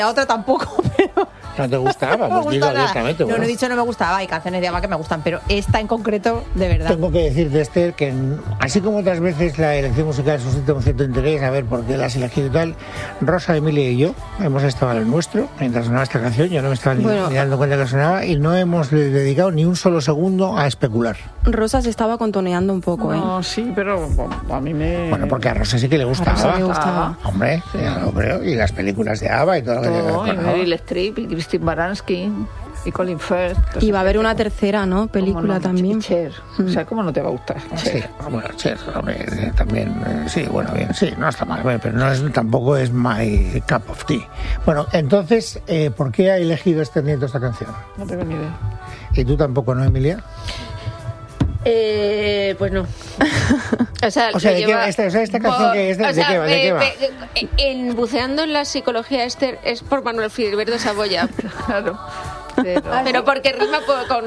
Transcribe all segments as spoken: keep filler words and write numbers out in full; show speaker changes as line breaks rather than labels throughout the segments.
La otra tampoco, pero...
No te gustaba,
no
pues digo abiertamente.
No,
Bueno.
no he dicho no me gustaba, hay canciones de ABBA que me gustan, pero esta en concreto, de verdad.
Tengo que decirte, Esther, que así como otras veces la elección musical suscita un cierto interés, a ver por qué la has elegido y tal, Rosa, Emilia y yo hemos estado a lo nuestro mientras sonaba esta canción. Yo no me estaba ni,
bueno,
ni dando cuenta que sonaba y no hemos dedicado ni un solo segundo a especular.
Rosa se estaba contoneando un poco, ¿eh?
No, sí, pero a mí me...
Bueno, porque a Rosa sí que le gustaba.
A Rosa le gustaba.
Hombre, sí. Ya lo creo. Y las películas de ABBA y todo lo que tiene que ver
Todo, y
con ABBA.
Meryl Streep y Christine Baranski y Colin Firth.
Y va a haber una tercera, ¿no? Película
no?
también.
Cher. O sea, ¿cómo no te va a gustar?
Sí, bueno, Cher, hombre, eh, también, eh, sí, bueno, bien, sí, no está mal, pero no es, tampoco es my cup of tea. Bueno, entonces, eh, ¿por qué ha elegido este nieto esta canción?
No tengo ni idea.
¿Y tú tampoco, no, Emilia?
Eh, pues no. O sea,
O sea,
lo
¿de
lleva-
qué- esta- o sea, esta canción que es de-
o
¿de
sea,
qué va? ¿De qué
eh,
va?
pe- En buceando en la psicología, Esther, es por Manuel Filiberto Saboya.
Claro. Pero,
Pero porque rima po- con...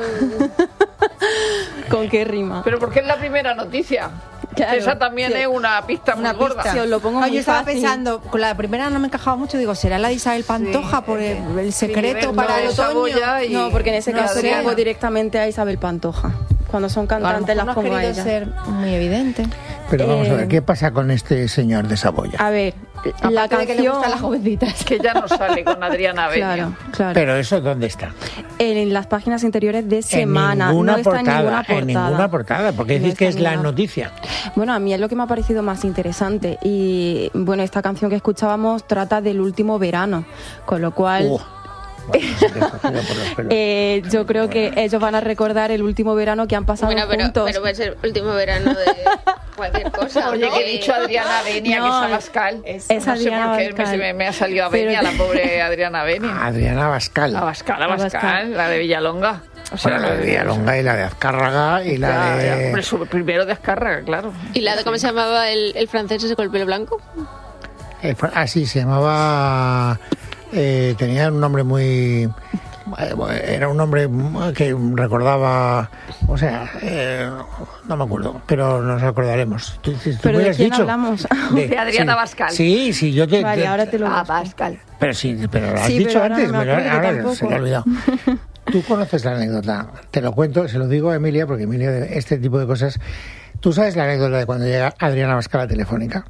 ¿Con qué rima?
pero porque es la primera noticia.
Claro.
Esa también
Sí.
es una pista
Una
muy gorda.
pista.
Si os lo pongo
No,
muy
yo estaba
fácil.
pensando, con la primera no me encajaba mucho, digo, ¿será la de Isabel Pantoja por el, el secreto
Filiberto
para el otoño?
Saboya y-
No, porque en ese
No,
caso
Adriana.
pongo directamente a Isabel Pantoja. Cuando son
A lo
cantantes
mejor
las
no has
pongo a
querido
ella.
ser muy evidente.
Pero vamos a
Eh,
ver, ¿qué pasa con este señor de Saboya?
A ver, la
Aparte de que le
canción...
gustan las jovencitas.
Que ya no sale con Adriana Benia.
Claro, claro.
Pero eso, ¿dónde está?
En las páginas interiores de Semana.
En ninguna
no está
portada,
en ninguna portada.
en ninguna portada, porque
No
decís
está
que
en
es la
ninguna.
noticia.
Bueno, a mí es lo que me ha parecido más interesante. Y bueno, esta canción que escuchábamos trata del último verano, con lo cual...
Uh, bueno, sí que es cogido por los pelos.
Eh, yo creo que ellos van a recordar el último verano que han pasado
Bueno, pero,
juntos.
pero puede ser último verano de cualquier cosa.
Oye,
¿no?
que he dicho Adriana Benia,
No,
que es Abascal.
es
no sé
Adriana
por qué me,
Abascal.
se me, me ha salido a
Pero-
Benia, la pobre Adriana Benia.
Adriana Abascal.
Abascal, Abascal,
Abascal.
la de Villalonga. O sea,
Bueno, la de Villalonga y la de Azcárraga y la
Ya, ya,
de...
hombre, su- primero de Azcárraga, claro.
¿Y la de cómo se llamaba el, el francés ese con el pelo blanco?
Eh, fue- Ah, sí, se llamaba... eh, tenía un nombre muy... eh, Era un nombre que recordaba... O sea, eh, no me acuerdo, pero nos acordaremos. Tú, tú
¿Pero
me
de
has
quién
dicho.
hablamos?
De Adriana
sí.
Abascal.
Sí, sí, yo te...
Vale,
te-
ahora te lo busco.
Abascal.
Pero sí, pero lo has
Sí,
dicho
pero ahora
antes,
no me
pero
acuerdo
ahora
tampoco.
se me ha olvidado. Tú conoces la anécdota, te lo cuento, se lo digo a Emilia, porque Emilia, de este tipo de cosas... ¿Tú sabes la anécdota de cuando llega Adriana Abascal a Telefónica?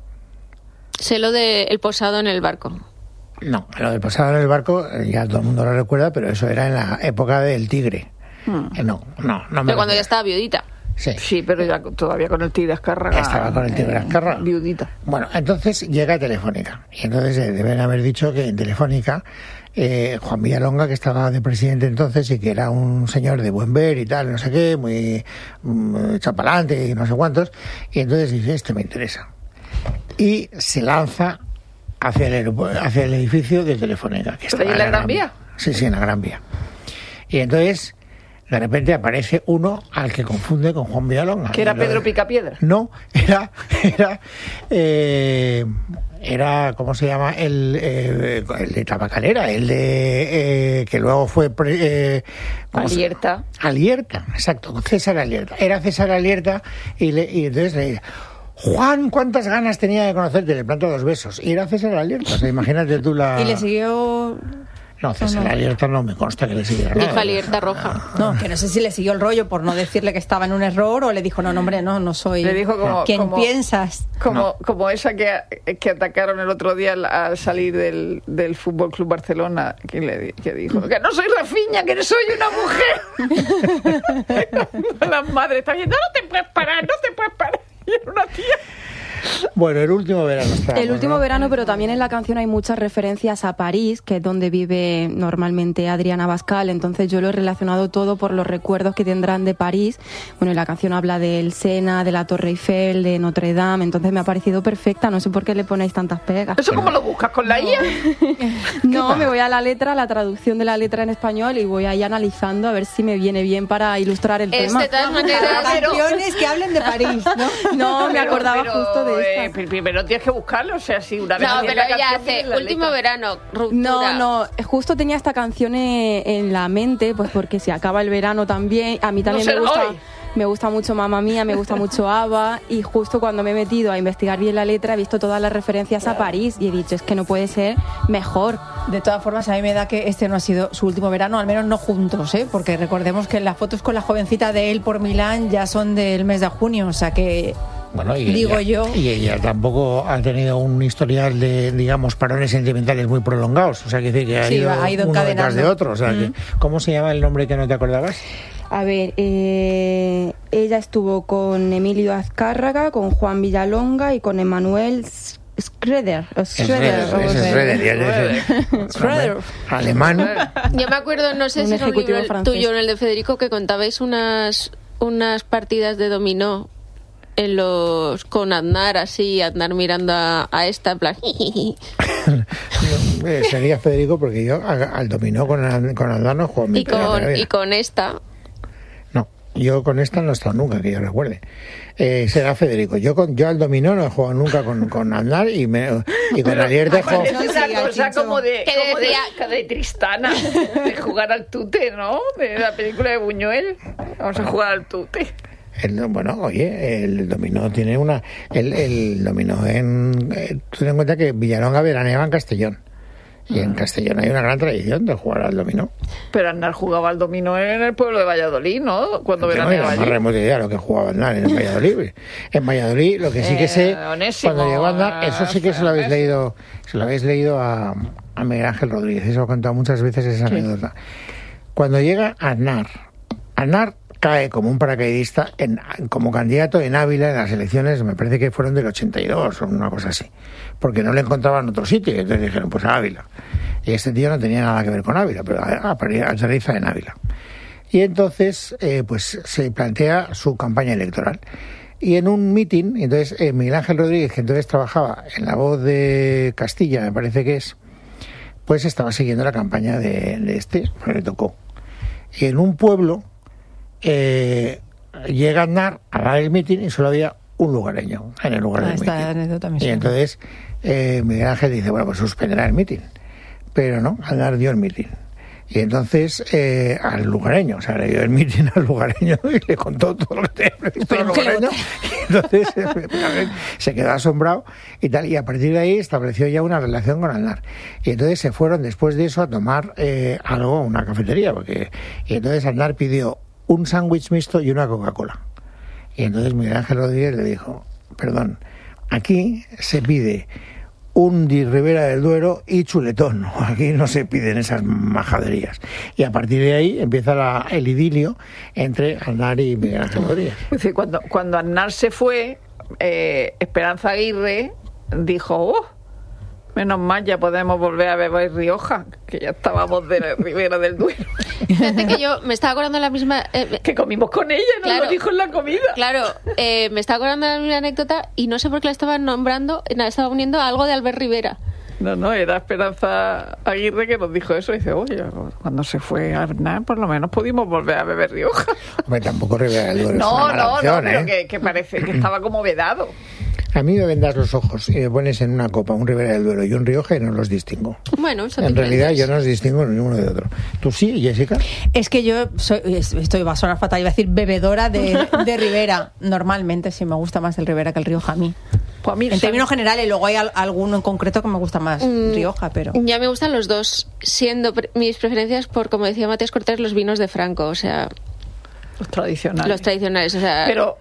Sé lo de el posado en el barco.
No, lo del pasado en el barco, eh, ya todo el mundo lo recuerda, pero eso era en la época del Tigre. Eh, No, no, no me
Pero cuando ya
recuerdo.
estaba viudita.
Sí.
Sí, pero ya todavía con el tigre Azcárraga.
Estaba con el tigre
eh,
Azcárraga.
Viudita.
Bueno, entonces llega a Telefónica. Y entonces eh, deben haber dicho que en Telefónica, eh, Juan Villalonga, que estaba de presidente entonces y que era un señor de buen ver y tal, no sé qué, muy mm, chapalante y no sé cuántos, y entonces dice, este me interesa. Y se lanza hacia el, aeropu- hacia el edificio de Telefónica. Que
¿Pero ahí
estaba
en la Gran Vía?
Sí, sí, en la Gran Vía. Y entonces, de repente aparece uno al que confunde con Juan Villalonga.
Que era
Y lo-
Pedro Picapiedra.
No, era, era, eh, era, ¿cómo se llama? El, eh, el de Tabacalera, el de, eh, que luego fue... pre- eh, ¿cómo se-
Alierta.
Alierta, exacto, César Alierta. Era César Alierta y, le, y entonces le dice, Juan, ¿cuántas ganas tenía de conocerte? Le planto dos besos. Y era César Alierta, o sea, imagínate tú la...
Y le siguió...
No, César Alierta no me consta que le siguiera
Dijo
nada.
alerta roja.
No, que no sé si le siguió el rollo por no decirle que estaba en un error o le dijo, no, no, hombre, no, no soy
Le dijo como-
quien
como-
piensas.
Como,
No.
como esa que, que atacaron el otro día al, al salir del, del Fútbol Club Barcelona, que, le, di- que dijo que no soy Rafinha, que no soy una mujer. Las madres están diciendo, no te puedes parar, no te puedes parar. Y era una tía.
Bueno, el último verano está.
El último verano, pero también en la canción hay muchas referencias a París, que es donde vive normalmente Adriana Abascal, entonces yo lo he relacionado todo por los recuerdos que tendrán de París. Bueno, y la canción habla del Sena, de la Torre Eiffel, de Notre Dame, entonces me ha parecido perfecta, no sé por qué le ponéis tantas pegas.
¿Eso cómo lo buscas? ¿Con la I A?
No, me voy a la letra, la traducción de la letra en español y voy ahí analizando a ver si me viene bien para ilustrar el
Es
tema.
de todas maneras,
Canciones que hablen de París, ¿no?
No, me
Pero-
acordaba
pero-
justo de
pero,
esta.
eh, primero tienes que buscarlo, o sea, si una vez
No,
tienes
pero
la
ella
canción,
hace
tienes la
último
letra.
verano, ruptura.
No, no, justo tenía esta canción en, en la mente, pues porque se acaba el verano también. A mí también
No
me
será
gusta,
hoy.
me gusta mucho Mamma Mía, me gusta mucho ABBA, y justo cuando me he metido a investigar bien la letra he visto todas las referencias a París y he dicho, es que no puede ser mejor.
De todas formas, a mí me da que este no ha sido su último verano, al menos no juntos, ¿eh? Porque recordemos que las fotos con la jovencita de él por Milán ya son del mes de junio, o sea que...
Bueno, y
Digo
ella,
yo.
Y ella tampoco ha tenido un historial de, digamos, parones sentimentales muy prolongados. O sea, que decir que ha,
Sí,
ido
ha ido
uno detrás
encadenando.
de otro. O sea, que, ¿cómo se llama el nombre que no te acordabas?
A ver, eh, ella estuvo con Emilio Azcárraga, con Juan Villalonga y con Emanuel Schroeder. o Schroeder,
Schroeder,
o
ese es
sea,
Schroeder, ya te-
Schroeder.
Alemán.
Yo me acuerdo, no sé
Un
si en un
ejecutivo
libro el
francés.
tuyo o en el de Federico, que contabais unas, unas partidas de dominó en los con Aznar, así, Aznar mirando a, a esta, en plan...
Eh, Sería Federico, porque yo a- al dominó con, Al- con Aldano no juego mi
y,
primera
con,
carrera.
y con esta...
No, yo con esta no he estado nunca, que yo recuerde. Eh, será Federico. Yo con yo al dominó no he jugado nunca con, con Aznar y, me, y con Alier de juego.
Parece una
Sí, al
cosa
Chicho.
como de,
Que
como de,
decía-
de Tristana, de jugar al tute, ¿no? De la película de Buñuel. Vamos a jugar al tute.
El, bueno, oye, el dominó tiene una... El, el dominó en... Eh, tú ten en cuenta que Villalonga veraneaba en Castellón. Y en Castellón hay una gran tradición de jugar al dominó.
Pero Aznar jugaba al dominó en el pueblo de Valladolid, ¿no? Cuando
Yo no
veraneaba
tengo la más
allí.
remota idea de lo que jugaba Aznar en Valladolid. En Valladolid, lo que sí que sé,
Eh, Onésimo,
cuando llegó Aznar, eso sí que se lo habéis
Onésimo.
leído, se lo habéis leído a, a Miguel Ángel Rodríguez, eso lo he contado muchas veces esa anécdota. Cuando llega Aznar, Aznar cae como un paracaidista en, como candidato en Ávila en las elecciones, me parece que fueron del ochenta y dos o una cosa así, porque no le encontraban otro sitio, y entonces dijeron, pues a Ávila. Y este tío no tenía nada que ver con Ávila, pero aterriza en Ávila. Y entonces, eh, pues se plantea su campaña electoral. Y en un mitin, entonces eh, Miguel Ángel Rodríguez, que entonces trabajaba en La Voz de Castilla, me parece que es, pues estaba siguiendo la campaña de, de este, pues le tocó. Y en un pueblo eh, llega Aznar a dar el mitin y solo había un lugareño en el lugar
Ah,
del
esta
mitin.
anécdota me
Y
suena.
entonces eh, Miguel Ángel dice, bueno, pues suspenderá el mitin. Pero no, Aznar dio el mitin. Y entonces eh, al lugareño, o sea, le dio el mitin al lugareño y le contó todo lo que tenía previsto al
Pero que le
lugareño. Y entonces eh, se quedó asombrado y tal. Y a partir de ahí estableció ya una relación con Aznar. Y entonces se fueron después de eso a tomar eh, algo, una cafetería. porque Y entonces Aznar pidió un sándwich mixto y una Coca-Cola. Y entonces Miguel Ángel Rodríguez le dijo, perdón, aquí se pide un Di Ribera del Duero y chuletón. Aquí no se piden esas majaderías. Y a partir de ahí empieza la, el idilio entre Aznar y Miguel Ángel Rodríguez.
Es decir, cuando, cuando Aznar se fue, eh, Esperanza Aguirre dijo, oh, menos mal, ya podemos volver a beber Rioja, que ya estábamos de la Ribera del Duero.
Fíjate que yo me estaba acordando de la misma... eh,
Que comimos con ella, nos
Claro.
lo dijo en la comida.
Claro, eh, me estaba acordando de la misma anécdota y no sé por qué la estaban nombrando, la estaba uniendo a algo de Albert Rivera.
No, no, era Esperanza Aguirre que nos dijo eso. Y dice, oye, cuando se fue Aznar, por lo menos pudimos volver a beber Rioja.
Hombre, tampoco Ribera del Duero es una
No,
mala
no,
opción,
no, pero
¿eh?
que, que parece que estaba como vedado.
A mí me vendas los ojos y me pones en una copa un Ribera del Duero y un Rioja y no los distingo.
Bueno, son
En realidad
diferentes.
yo no los distingo ni uno de otro. ¿Tú sí, Jessica?
Es que yo soy, es- estoy, va a sonar fatal, iba a decir bebedora de, de Ribera. Normalmente sí me gusta más el Ribera que el Rioja a mí.
Pues a mí
En términos generales, luego hay al- alguno en concreto que me gusta más
Mm,
Rioja, pero...
Ya me gustan los dos, siendo pre- mis preferencias por, como decía Matías Cortés, los vinos de Franco, o sea,
los tradicionales.
los tradicionales, o sea,
Pero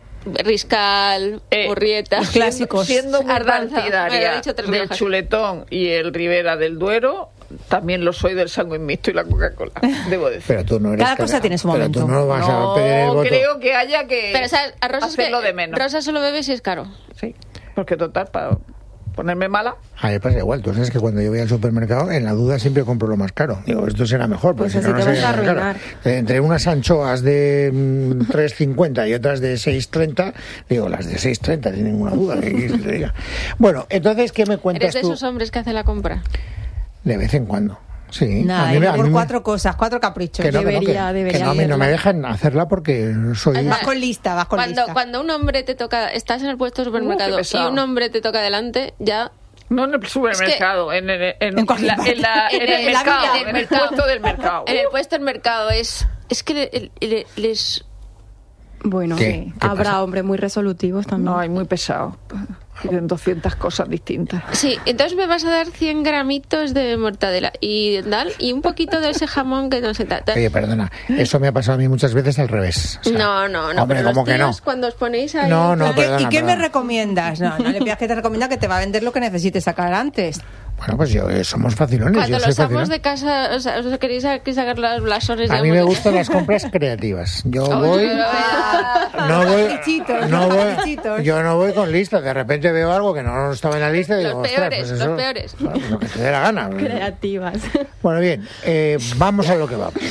Riscal,
Eh,
Urrieta,
los clásicos.
siendo muy
Ardanza. Me lo
partidaria
he dicho tres
del
Riojas.
chuletón y el Ribera del Duero, también lo soy del sándwich mixto y la Coca-Cola, debo decir.
Pero tú no eres...
Cada cosa tiene su
pero
momento.
tú no vas a pedir el
No
voto.
creo que haya que
Pero o sea, a Rosa es
hacerlo
que-
de menos.
Rosa solo bebe si es caro.
Sí, porque total, para ponerme mala.
A mí me pasa igual. Tú sabes que cuando yo voy al supermercado, en la duda siempre compro lo más caro. Digo, esto será mejor, porque
Pues
si no,
así
no
te vas
sería
a
tan caro.
arruinar.
Eh, Entre unas anchoas de mm, tres cincuenta y otras de seis treinta, digo, las de seis treinta, sin ninguna duda. Que quieres que te diga. Bueno, entonces, ¿qué me cuentas
¿Eres de
tú?
esos hombres que hacen la compra?
De vez en cuando. Sí.
Nada,
a mí, me-
y
a
por
mí me-
cuatro cosas, cuatro caprichos.
que no, que no, que-
Debería-
que
debería
no, a mí no me
hacerla.
dejan hacerla porque soy...
Vas con lista, vas con
Cuando,
lista.
cuando un hombre te toca, estás en el puesto de supermercado
Uh, qué
y
pesado.
un hombre te toca delante, ya
No en el supermercado, en, el, en,
En cualquier
la- en la-
parte.
en el
En la
mercado,
vida del
en el
mercado.
puesto del mercado.
en el puesto del mercado es es que le- le- les
Bueno,
¿Qué? ¿Qué
habrá
pasa?
hombres muy resolutivos también.
No, hay muy pesado. Tienen doscientas cosas distintas.
sí, entonces me vas a dar cien gramitos de mortadela y tal y un poquito de ese jamón que no sé tal, tal.
Oye, perdona, eso me ha pasado a mí muchas veces al revés. O sea,
no, no, no,
Hombre,
pero
¿cómo
los
que no?
tíos cuando os ponéis ahí
No, no,
¿Y qué-
perdona,
¿Y qué me
perdona.
recomiendas? No, no le pidas que te recomienda, que te va a vender lo que necesites sacar antes.
Bueno, pues yo, eh, somos facilones.
cuando
yo soy
los amos
facilón.
de casa, o sea, os queréis aquí sacar las blasones de
A mí me
amos de
gustan
casa.
las compras creativas. Yo
Oh,
voy...
pero, ah,
No voy,
caprichitos,
no
los
voy,
caprichitos.
yo no voy con lista. De repente veo algo que no estaba en la lista y
Los
digo, ostras,
peores,
pues
los
eso,
peores.
bueno, pues lo que te dé la gana.
Creativas.
Bueno, bien, eh, vamos a lo que vamos.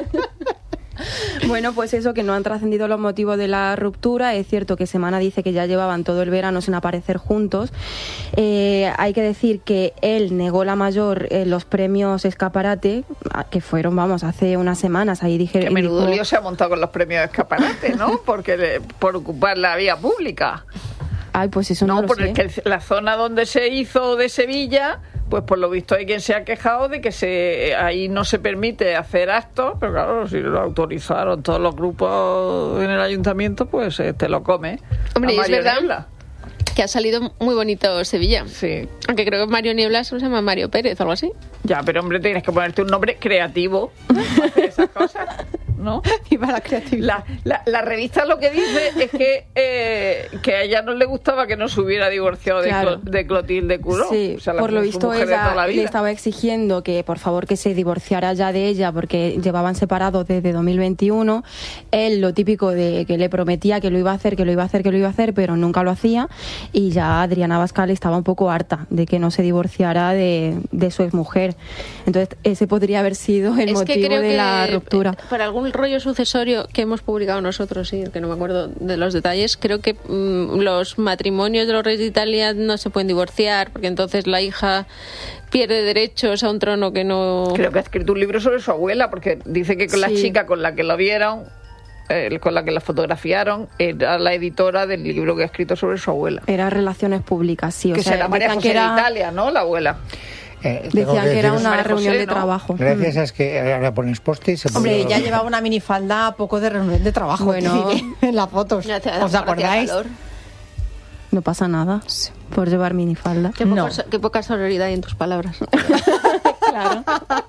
Bueno, pues eso, que no han trascendido los motivos de la ruptura. Es cierto que Semana dice que ya llevaban todo el verano sin aparecer juntos. Eh, hay que decir que él negó la mayor eh, los premios Escaparate, que fueron, vamos, hace unas semanas. Ahí dije,
Que
y
menudo
dijo-
lío se ha montado con los premios de escaparate, ¿no? Porque le- por ocupar la vía pública.
Ay, pues eso no,
No,
lo
porque
sé.
la zona donde se hizo de Sevilla, pues por lo visto hay quien se ha quejado de que se ahí no se permite hacer actos, pero claro, si lo autorizaron todos los grupos en el ayuntamiento, pues eh, te lo come.
Hombre,
A
y es
Mario
verdad
Niebla.
que ha salido muy bonito Sevilla.
Sí.
Aunque creo que Mario Nieblas se llama Mario Pérez o algo así.
Ya, pero hombre, tienes que ponerte un nombre creativo para hacer esas cosas, ¿no?
Y para la creatividad.
La, la, la revista lo que dice es que eh, que a ella no le gustaba que no se hubiera divorciado de,
Claro.
Clo- de Clotilde Curó.
Sí,
O sea, la-
por lo
su
visto
mujer de toda la
ella le
vida.
estaba exigiendo que por favor que se divorciara ya de ella porque llevaban separados desde dos mil veintiuno. Él lo típico de que le prometía que lo iba a hacer, que lo iba a hacer, que lo iba a hacer, pero nunca lo hacía, y ya Adriana Abascal estaba un poco harta de que no se divorciara de, de su exmujer. Entonces ese podría haber sido el
es que
motivo
creo
de
que
la ruptura.
por algún rollo sucesorio que hemos publicado nosotros, sí, que no me acuerdo de los detalles, creo que mm, los matrimonios de los reyes de Italia no se pueden divorciar porque entonces la hija pierde derechos a un trono que no...
Creo que ha escrito un libro sobre su abuela, porque dice que con la
Sí.
chica con la que lo vieron, eh, con la que la fotografiaron, era la editora del libro que ha escrito sobre su abuela.
Era relaciones públicas, sí. O
que
sea,
será María
decían
José
que era,
de Italia, ¿no? La abuela.
Eh, tengo
decían que era
deciros-
una
María
reunión
José,
de
¿no?
trabajo.
Gracias a es que ahora pones post y se pone-
Hombre, ella llevaba una minifalda a poco de reunión de trabajo.
Bueno.
que diré, en las fotos.
Ya te da-
¿Os
hacía
acordáis?
calor.
No pasa nada por llevar minifalda.
Qué, poco-
No.
qué poca sororidad hay en tus palabras.
Claro.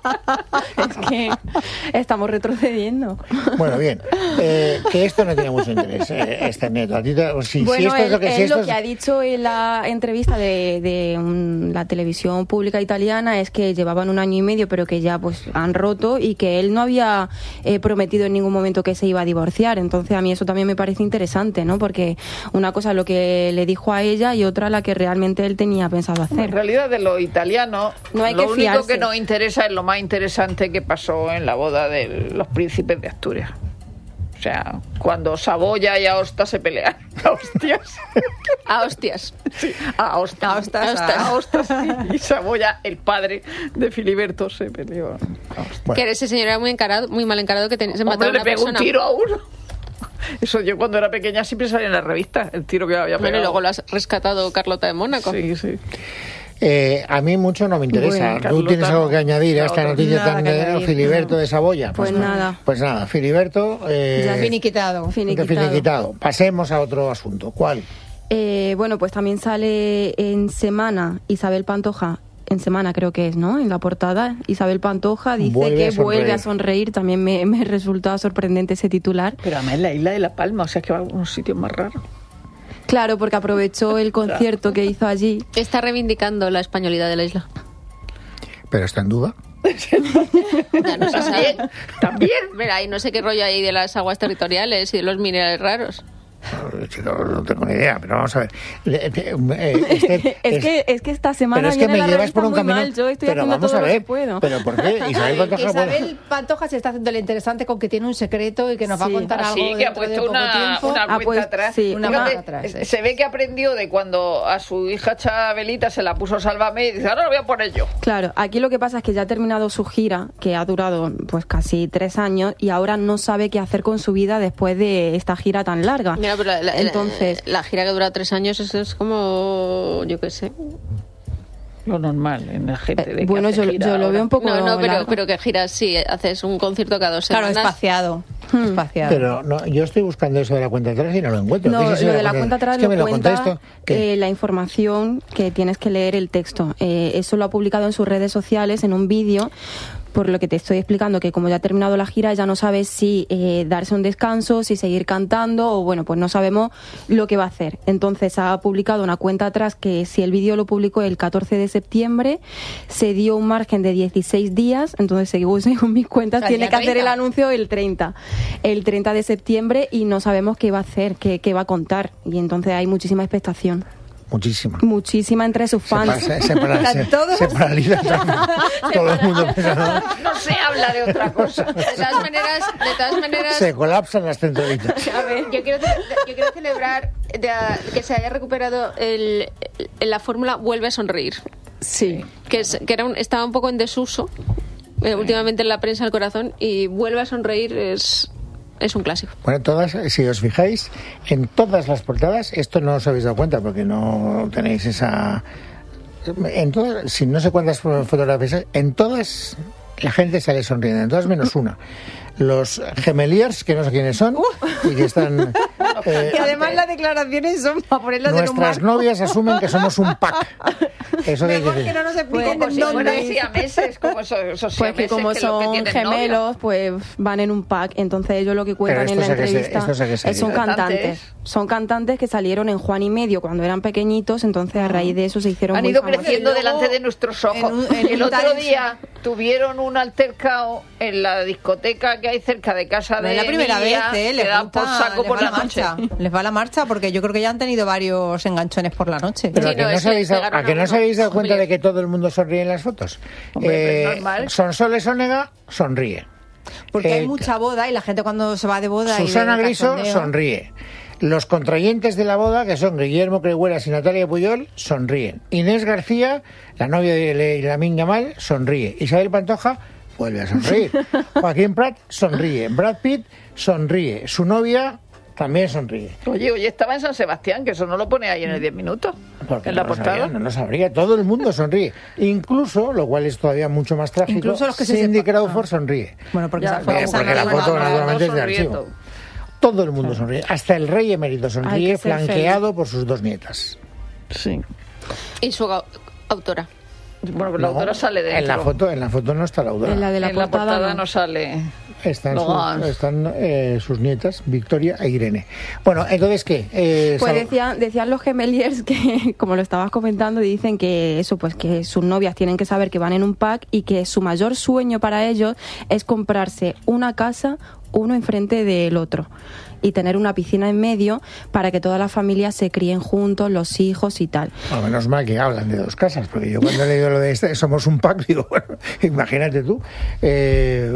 Es que estamos retrocediendo.
Bueno, bien, eh, que esto no tiene mucho interés, eh, este neto. A ti te- si, si
Bueno,
esto es
él,
lo que, si
él
esto
lo
es-
que ha dicho en la entrevista de, de un- la televisión pública italiana es que llevaban un año y medio, pero que ya pues han roto, y que él no había eh, prometido en ningún momento que se iba a divorciar. Entonces a mí eso también me parece interesante, ¿no? Porque una cosa es lo que le dijo a ella y otra la que realmente él tenía pensado
En
hacer.
realidad, de los italianos,
No hay
lo
que
único
fiarse.
que nos interesa es lo más interesante que pasó en la boda de los príncipes de Asturias. O sea, cuando Saboya y Aosta se pelearon. A hostias.
A hostias.
Sí, a Aosta.
A hostas,
A
a-
Aosta, sí. Y Saboya, el padre de Filiberto, se peleó. a Aosta.
Bueno.
Que ese señor era muy encarado, muy mal encarado, que ten- se mató
Hombre,
a una
le pegó
persona.
un tiro a uno. Eso yo cuando era pequeña siempre salía en la revista, el tiro que había pegado.
Bueno, y luego lo has rescatado Carlota de Mónaco.
Sí, sí.
Eh, a mí mucho no me interesa.
Bueno,
¿Tú
Carlota,
tienes algo que añadir a
la
esta
otra.
noticia
Nada
tan
que
de
añadir,
Filiberto
no.
de Saboya?
Pues nada.
Pues nada, Filiberto... Eh,
Ya finiquitado.
Finiquitado.
finiquitado. Pasemos a otro asunto. ¿Cuál?
Eh, bueno, pues también sale en Semana Isabel Pantoja, en Semana creo que es, ¿no? En la portada, Isabel Pantoja dice
Vuelve
que
a sonreír.
vuelve a sonreír. También me, me resulta sorprendente ese titular.
Pero además en la isla de La Palma, o sea que va a unos sitios más raros.
Claro, porque aprovechó el concierto que hizo allí.
Está reivindicando la españolidad de la isla.
¿Pero está en duda?
Ya no se sabe.
También.
Mira, y no sé qué rollo hay de las aguas territoriales y de los minerales raros.
Chico, no tengo ni idea, pero vamos a ver. Eh, este,
es, que, es que esta semana
pero es que
viene
me
la
llevas por un
muy
camino.
mal. Yo estoy
pero
haciendo
vamos
todo
a ver,
lo que puedo.
¿pero por qué? Isabel Pantoja,
Isabel
bueno,
Pantoja se está haciendo lo interesante con que tiene un secreto y que nos va a
Sí.
contar
Así
algo
que ha
dentro de
puesto
poco
una,
tiempo.
una
Ah,
cuenta
pues,
atrás.
sí,
una
Fíjate,
cuenta atrás, sí.
se ve que aprendió de cuando a su hija Chabelita se la puso Sálvame y dice, ahora lo voy a poner yo.
Claro, aquí lo que pasa es que ya ha terminado su gira, que ha durado pues casi tres años, y ahora no sabe qué hacer con su vida después de esta gira tan larga.
Mira, pero la, la-
Entonces,
la, la gira que dura tres años eso es como, yo qué sé.
Lo normal en la gente. De que
bueno,
hace
yo,
gira
yo lo
ahora.
veo un poco
No, no, pero,
largo.
pero que giras, sí, haces un concierto cada dos
Claro,
semanas.
espaciado.
Hmm.
espaciado.
pero no, yo estoy buscando eso de la cuenta atrás y no lo encuentro.
No,
¿Qué es eso
lo de la cuenta atrás
Es que me
lo
lo
cuenta
contáis esto. ¿Qué?
eh, la información que tienes que leer el texto. Eh, eso lo ha publicado en sus redes sociales en un vídeo, por lo que te estoy explicando que como ya ha terminado la gira ya no sabe si eh, darse un descanso, si seguir cantando o bueno, pues no sabemos lo que va a hacer. Entonces ha publicado una cuenta atrás que si el vídeo lo publicó el catorce de septiembre, se dio un margen de dieciséis días, entonces según, según mis cuentas
O sea,
tiene
día
que hacer el
treinta.
anuncio el treinta, el treinta de septiembre y no sabemos qué va a hacer, qué, qué va a contar y entonces hay muchísima expectación.
Muchísima.
Muchísima entre sus
Se,
fans.
pa- se, se, para- se-
Todos.
se paraliza todo, todo el mundo pensando,
No se habla de otra cosa.
De todas maneras, de todas maneras,
se colapsan las centralitas.
a ver, yo quiero, ce- yo quiero celebrar de, a- que se haya recuperado el, el- la fórmula Vuelve a sonreír,
Sí.
que, es, que era un, estaba un poco en desuso eh, últimamente en la prensa del corazón, y Vuelve a sonreír es, es un clásico.
Bueno, todas, si os fijáis, en todas las portadas, esto no os habéis dado cuenta porque no tenéis esa... En todas, si no sé cuántas fotografías, en todas la gente sale sonriendo, en todas menos una. Los gemeliers, que no sé quiénes son, y que están... eh,
Y además las declaraciones son para ponerlas en un
nuestras
marco.
novias asumen que somos un pack. Eso que
Mejor
dice-
que no nos expliquen
Como
en
si fueran
dónde.
siameses, como esos, esos
Pues que
siameses
como
que lo que
son
tienen
gemelos,
novio.
pues van en un pack. Entonces ellos lo que cuentan
Pero
en la
esto sé que se-
entrevista
esto sé que se
es son
dice.
cantantes.
¿Cantantes?
Son cantantes que salieron en Juan y Medio cuando eran pequeñitos, entonces a raíz de eso se hicieron
Han
muy
ido
famosos.
creciendo
Y luego,
delante de nuestros ojos.
en un- en
el
un
otro
talent
día tuvieron un altercado en la discoteca que hay cerca de casa
No
de
es la primera vez,
Emilia,
¿eh?
que
Les,
da
gusta,
por saco
les
por
va
la
la
noche.
marcha. Les va la marcha porque yo creo que ya han tenido varios enganchones por la noche.
Pero
Sí,
a que
no,
no,
es
os
que
habéis dado-
pegaron
¿a que
a
no os
uno.
habéis dado cuenta
Hombre.
de que todo el mundo sonríe en las fotos?
Hombre, pues
Eh,
normal.
Sonsoles Onega sonríe.
Porque
Eh,
hay mucha boda y la gente cuando se va de boda
Susana
y de
Griso
cachondeo-
sonríe. Los contrayentes de la boda, que son Guillermo Crehuelas y Natalia Puyol, sonríen. Inés García, la novia de Lamine Yamal, sonríe. Isabel Pantoja vuelve a sonreír. Joaquín Prat sonríe. Brad Pitt sonríe. Su novia también sonríe.
Oye, oye, estaba en San Sebastián, que eso no lo pone ahí en el diez minutos.
Porque
en
no
la
lo
portada.
sabría, no lo sabría. Todo el mundo sonríe. Incluso, lo cual es todavía mucho más trágico,
Incluso los que se
Cindy
sepa-
Crawford
ah.
sonríe.
Bueno, porque
Ya,
esa fue
Porque,
esa
porque la
no-
foto
no,
naturalmente es de
sonriendo.
archivo. Todo el mundo sonríe. Hasta el rey emérito
Hay
sonríe,
que ser
flanqueado por sus dos nietas.
Sí.
Y su au- autora.
Bueno, pero la
No,
autora sale dentro.
En la foto, en la foto no está la autora.
En la de la
en la
portada,
portada
no.
no sale.
Están,
No,
sus,
ah.
están eh, sus nietas, Victoria e Irene. Bueno, entonces, ¿qué? Eh,
Pues
Sal-
decían, decían los gemeliers que, como lo estabas comentando, dicen que eso, pues que sus novias tienen que saber que van en un pack y que su mayor sueño para ellos es comprarse una casa, uno enfrente del otro, y tener una piscina en medio para que todas las familias se críen juntos, los hijos y tal.
Bueno, menos mal que hablan de dos casas, porque yo cuando he leído lo de este, somos un pack, digo, bueno, imagínate tú. Eh,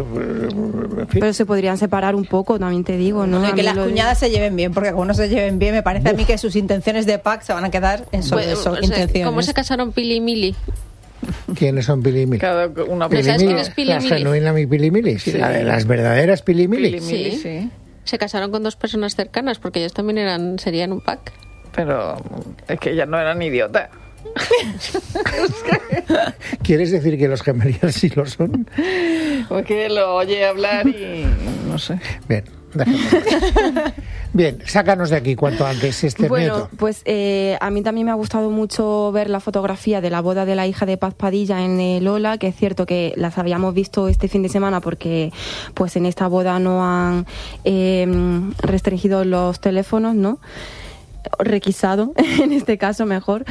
en fin.
Pero se podrían separar un poco, también te digo, ¿no?
No, y
A
que
mí
las
lo de-
cuñadas se lleven bien, porque como no se lleven bien, me parece a mí que sus intenciones de pack se van a quedar en solo
Pues,
eso,
o sea,
intenciones.
¿cómo se casaron Pili y Mili?
¿Quiénes son Pili y Mili?
Cada una
Pero ¿sabes quién
Mili,
es Pili
la
Mili?
genuina mi Pili Mili, sí,
Sí.
la de las verdaderas Pili Mili.
Pili Mili,
Sí.
sí.
Se casaron con dos personas cercanas porque ellos también eran serían un pack.
Pero es que ellas no eran idiotas.
¿Quieres decir que los gemeliers sí lo son?
Porque lo oye hablar y no sé.
Bien, dejémoslo. Bien, sácanos de aquí cuanto antes este
Bueno,
nieto.
pues eh, a mí también me ha gustado mucho ver la fotografía de la boda de la hija de Paz Padilla en el Ola, que es cierto que las habíamos visto este fin de semana porque pues en esta boda no han eh, restringido los teléfonos, ¿no? requisado, en este caso mejor,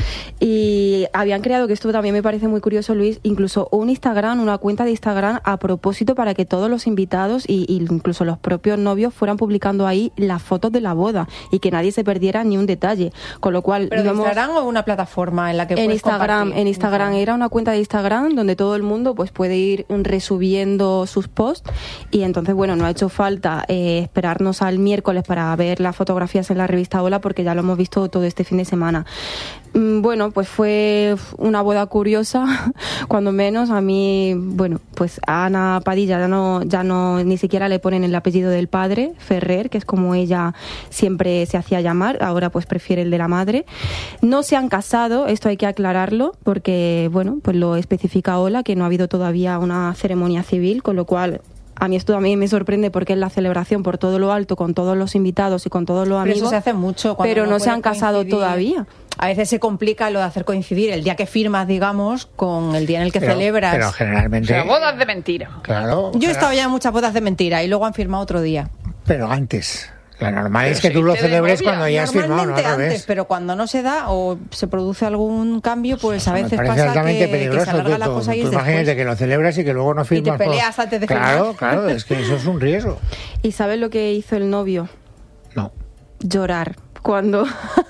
y habían creado, que esto también me parece muy curioso, Luis, incluso un Instagram, una cuenta de Instagram a propósito para que todos los invitados y, y incluso los propios novios fueran publicando ahí las fotos de la boda y que nadie se perdiera ni un detalle, con lo cual...
¿Pero de
hemos...
Instagram o una plataforma en la que
en
puedes
Instagram,
compartir?
en Instagram era una cuenta de Instagram donde todo el mundo pues puede ir resubiendo sus posts, y entonces bueno, no ha hecho falta eh, esperarnos al miércoles para ver las fotografías en la revista Hola, porque ya lo hemos visto todo este fin de semana. Bueno, pues fue una boda curiosa, cuando menos. A mí, bueno, pues a Ana Padilla ya no, ya no, ni siquiera le ponen el apellido del padre, Ferrer, que es como ella siempre se hacía llamar, ahora pues prefiere el de la madre. No se han casado, esto hay que aclararlo, porque, bueno, pues lo especifica Hola, que no ha habido todavía una ceremonia civil, con lo cual... A mí esto también me sorprende porque es la celebración por todo lo alto, con todos los invitados y con todos los
Pero
amigos.
eso se hace mucho. Cuando
Pero no,
no
se han
puede
casado
coincidir.
todavía.
A veces se complica lo de hacer coincidir el día que firmas, digamos, con el día en el que
Pero,
celebras.
pero
O
generalmente...
sea, bodas de mentira.
Claro.
Yo he
o sea,
estado ya en muchas bodas de mentira y luego han firmado otro día.
Pero antes. La normal
Pero
es que
si
tú lo
te de
celebres
novia,
cuando ya has firmado, ¿no?
Normalmente
Al
antes,
revés.
pero cuando no se da o se produce algún cambio, pues a
Me
veces
parece
pasa
altamente
que, que
peligroso.
se alarga
Tú-
la
tú-
cosa y
tú
es
imagínate
después.
que lo celebras y que luego no firmas.
te
por-
peleas antes de
Claro,
firmar.
claro, es que eso es un riesgo.
¿Y sabes lo que hizo el novio?
No.
Llorar. Cuando...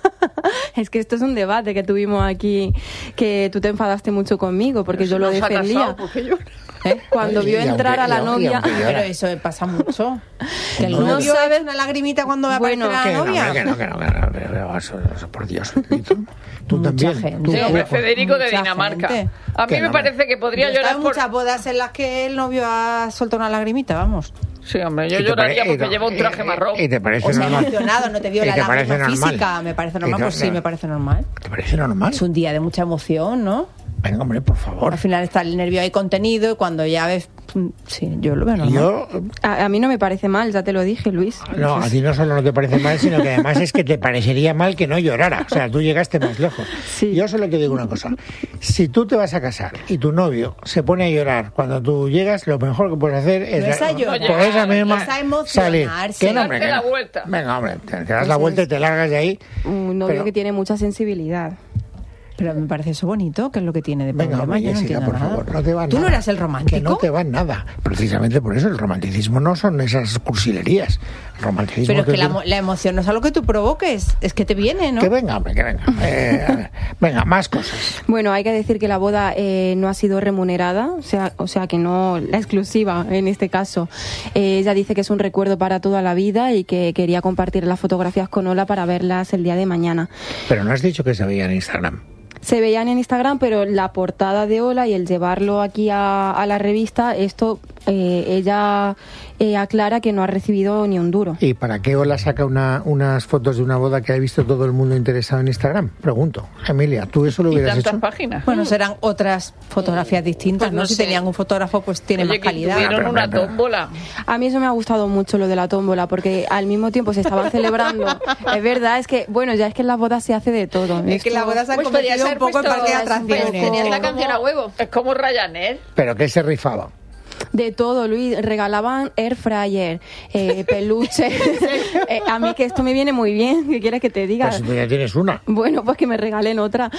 es que esto es un debate que tuvimos aquí, que tú te enfadaste mucho conmigo porque yo lo
No se ha
defendía.
casado, porque yo-
¿Eh? Cuando
Y-
vio
y
entrar
aunque-
a la
y aunque-
novia...
y aunque llora.
Pero eso pasa mucho. Que el
No.
novio
¿Sabes?
echa una lagrimita cuando va a
Bueno,
aparecer
Que
la
no,
novia.
que no, que no, que no, pero, pero eso, eso, por Dios. ¿Y tú? Tú
Mucha
también.
gente.
Tú-
Sí,
tú-
hombre, Federico de
mucha
Dinamarca.
gente.
A mí
Que
me
no,
parece que
Yo
podría
he estado
llorar
en
por...
muchas bodas en las que el novio ha soltado una lagrimita, vamos.
Sí, hombre, yo
y te
lloraría
pare- y
porque
no,
lleva un traje
y-
marrón.
Y te parece
O sea,
normal.
emocionado, no te vio
¿Y
la
te parece
lágrima
normal?
física. Me parece normal,
¿Y
pues
te-
sí, me parece normal.
¿Te parece normal?
Es un día de mucha emoción, ¿no?
Venga, hombre, por favor.
Al final está el nervio ahí contenido y cuando ya ves... Sí, yo lo veo normal.
Yo,
A, a mí no me parece mal, ya te lo dije, Luis.
no, a ti no solo no te parece mal, sino que además es que te parecería mal que no llorara. O sea, tú llegaste más lejos.
Sí.
Yo solo te digo una cosa. Si tú te vas a casar y tu novio se pone a llorar cuando tú llegas, lo mejor que puedes hacer es...
No es a llorar,
por esa misma
es a emocionarse.
salir. ¿Qué no, hombre,
Darte
que
la
no?
vuelta.
Venga, hombre, te, te das la vuelta y te largas de ahí.
Un novio
Pero-
que tiene mucha sensibilidad.
Pero me parece eso bonito, que es lo que tiene de
Venga,
problema.
hombre,
Yo no
Jessica,
entiendo
por
nada.
favor, no te va
¿Tú
nada.
no eras el romántico?
Que no te va nada. Precisamente por eso el romanticismo no son esas cursilerías. El romanticismo
Pero es que la,
tiene-
mo- la emoción no es algo que tú provoques, es que te viene, ¿no?
Que venga, hombre, que venga. Eh, a ver, venga, más cosas.
Bueno, hay que decir que la boda eh, no ha sido remunerada, o sea, o sea que no la exclusiva en este caso. Eh, ella dice que es un recuerdo para toda la vida y que quería compartir las fotografías con Ola para verlas el día de mañana.
Pero no has dicho que se veía en Instagram.
Se veían en Instagram, pero la portada de Ola y el llevarlo aquí a, a la revista, esto eh, ella eh, aclara que no ha recibido ni un duro.
¿Y para qué Ola saca una, unas fotos de una boda que ha visto todo el mundo interesado en Instagram? Pregunto. Emilia, ¿tú eso lo
Y
hubieras
tantas
hecho?
páginas.
Bueno, serán otras fotografías distintas,
Pues
¿no?
no
Si
sé.
tenían un fotógrafo, pues tiene
Oye,
más
que
calidad.
tuvieron
Pero,
una
pero, pero.
tómbola.
A mí eso me ha gustado mucho, lo de la tómbola, porque al mismo tiempo se estaban celebrando. Es verdad, es que, bueno, ya es que en las bodas se hace de todo.
Es que
Esto-
la boda se ha
Pues
convertido
podría
un
ser
poco en
puesto-
parque de
pues
atracciones.
tenías la canción a huevo.
Es como Ryanair.
¿Pero qué se rifaba?
De todo, Luis. Regalaban air fryer, eh, peluche. Eh, a mí que esto me viene muy bien. ¿Qué quieres que te diga?
Pues si tú ya tienes una.
Bueno, pues que me regalen otra.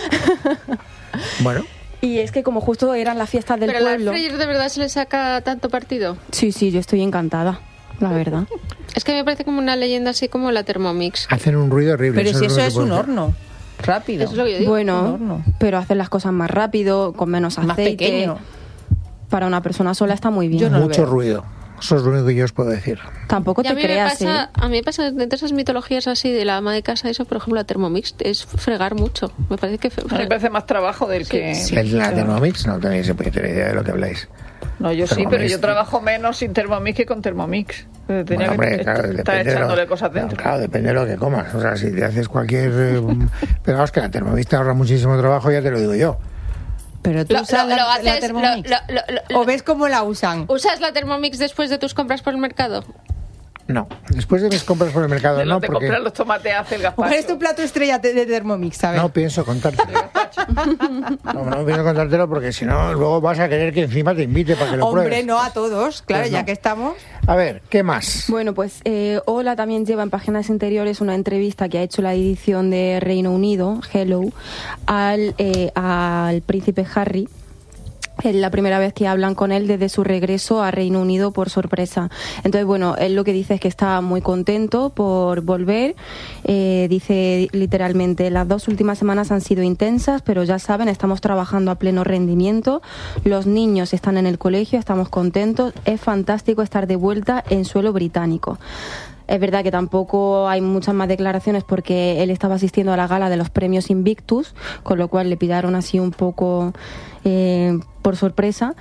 Bueno,
Y es que como justo eran las fiestas del
Pero al
pueblo.
Freyer de verdad se le saca tanto partido.
Sí, sí, yo estoy encantada, la verdad.
Es que me parece como una leyenda así como la Thermomix.
hacen un ruido horrible.
Pero si
no
eso
se
es
puede
un
hacer.
horno, rápido.
Eso es lo que yo digo.
un
Bueno,
horno.
pero hacen las cosas más rápido, con menos
Más
aceite.
pequeño.
Para una persona sola está muy bien.
Yo no lo
Mucho
veo.
ruido. Eso es lo único que yo os puedo decir.
Tampoco
Y a
te
mí, me
creas,
pasa,
¿eh?
a mí me pasa de esas mitologías así de la ama de casa, eso, por ejemplo, la Thermomix, es fregar mucho. Me parece que fre-
A mí me parece más trabajo del que...
¿Es la Thermomix? No tenéis ni puñetera idea de lo que habláis.
No, yo sí,
Thermomix.
pero yo trabajo menos sin Thermomix que con Thermomix. Tenía
Bueno, hombre,
que
claro,
estar
depende de
echándole
lo,
cosas
no,
dentro.
claro, depende de lo que comas. O sea, si te haces cualquier... eh, pero vamos, que la Thermomix te ahorra muchísimo trabajo, ya te lo digo yo.
Pero tú
Lo-
usas
lo-
la,
lo
la
haces-
Thermomix.
lo- lo- lo- lo-
¿O ves cómo la usan?
¿Usas la Thermomix después de tus compras por el mercado?
No, después de mis compras por el mercado
De
no,
los de
porque
comprar los tomates hace el gazpacho.
¿Cuál es tu plato estrella de, de Thermomix? A ver.
no pienso contártelo. No, no pienso contártelo porque si no, luego vas a querer que encima te invite para que lo
Hombre,
pruebes.
no a todos, claro,
Pues
ya
no.
que estamos.
A ver, ¿qué más?
Bueno, pues eh, Ola también lleva en páginas interiores una entrevista que ha hecho la edición de Reino Unido, Hello, al, eh, al príncipe Harry. Es la primera vez que hablan con él desde su regreso a Reino Unido por sorpresa. Entonces, bueno, él lo que dice es que está muy contento por volver. Eh, dice literalmente, las dos últimas semanas han sido intensas, pero ya saben, estamos trabajando a pleno rendimiento. Los niños están en el colegio, estamos contentos. Es fantástico estar de vuelta en suelo británico. Es verdad que tampoco hay muchas más declaraciones porque él estaba asistiendo a la gala de los premios Invictus, con lo cual le pillaron así un poco eh, por sorpresa.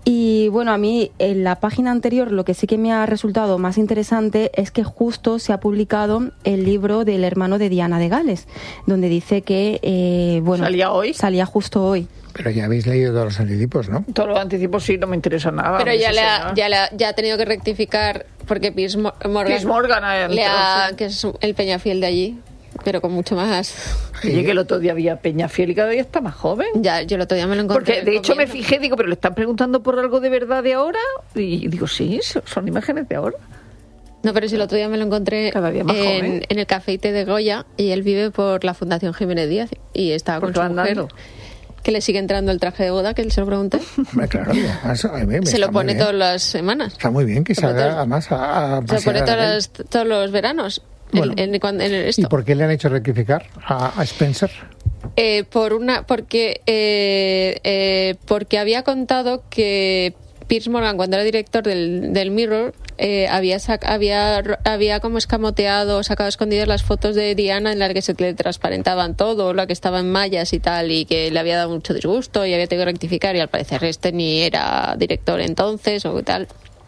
Y bueno, a mí en la página anterior lo que sí que me ha resultado más interesante es que justo se ha publicado el libro del hermano de Diana de Gales, donde dice que eh, bueno,
¿Salía hoy?
Salía justo hoy.
Pero ya habéis leído todos los anticipos, ¿no?
Todos los anticipos sí, no me interesa nada.
Pero ya,
ese
le ha,
señor.
ya, le ha, ya ha tenido que rectificar porque Piers Mo- Morgan,
Piers Morgan ha
le ha,
entrado, sí.
que es el Peñafiel de allí, pero con mucho más.
Oye, que el otro día había Peñafiel y cada día está más joven.
Ya, yo el otro día me lo encontré.
Porque de hecho me
comiendo.
fijé, digo, pero le están preguntando por algo de verdad de ahora. Y digo, sí, son imágenes de ahora.
No, pero si el otro día me lo encontré
Cada día más
en,
joven.
en el Café Té de Goya y él vive por la Fundación Jiménez Díaz y estaba con
Porque
su
va
mujer.
andando.
Que le sigue entrando el traje de boda, que él se lo pregunté.
Hombre, claro, además, a mí me
Se
está
lo
muy
pone
bien.
todas las semanas.
Está muy bien que
Se lo
salga
pone-
además a, a
Se lo
pasear
pone
a la
todas
calle.
las- todos los veranos. en-
Bueno.
en, cuando- en
¿Y
esto.
por qué le han hecho rectificar a, a Spencer?
Eh, por una, porque, eh, eh, porque había contado que Piers Morgan, cuando era director del, del Mirror, eh, había, sac- había, había como escamoteado, sacado escondidas las fotos de Diana en las que se le transparentaban todo, la que estaba en mallas y tal, y que le había dado mucho disgusto y había tenido que rectificar, y al parecer este ni era director entonces o tal.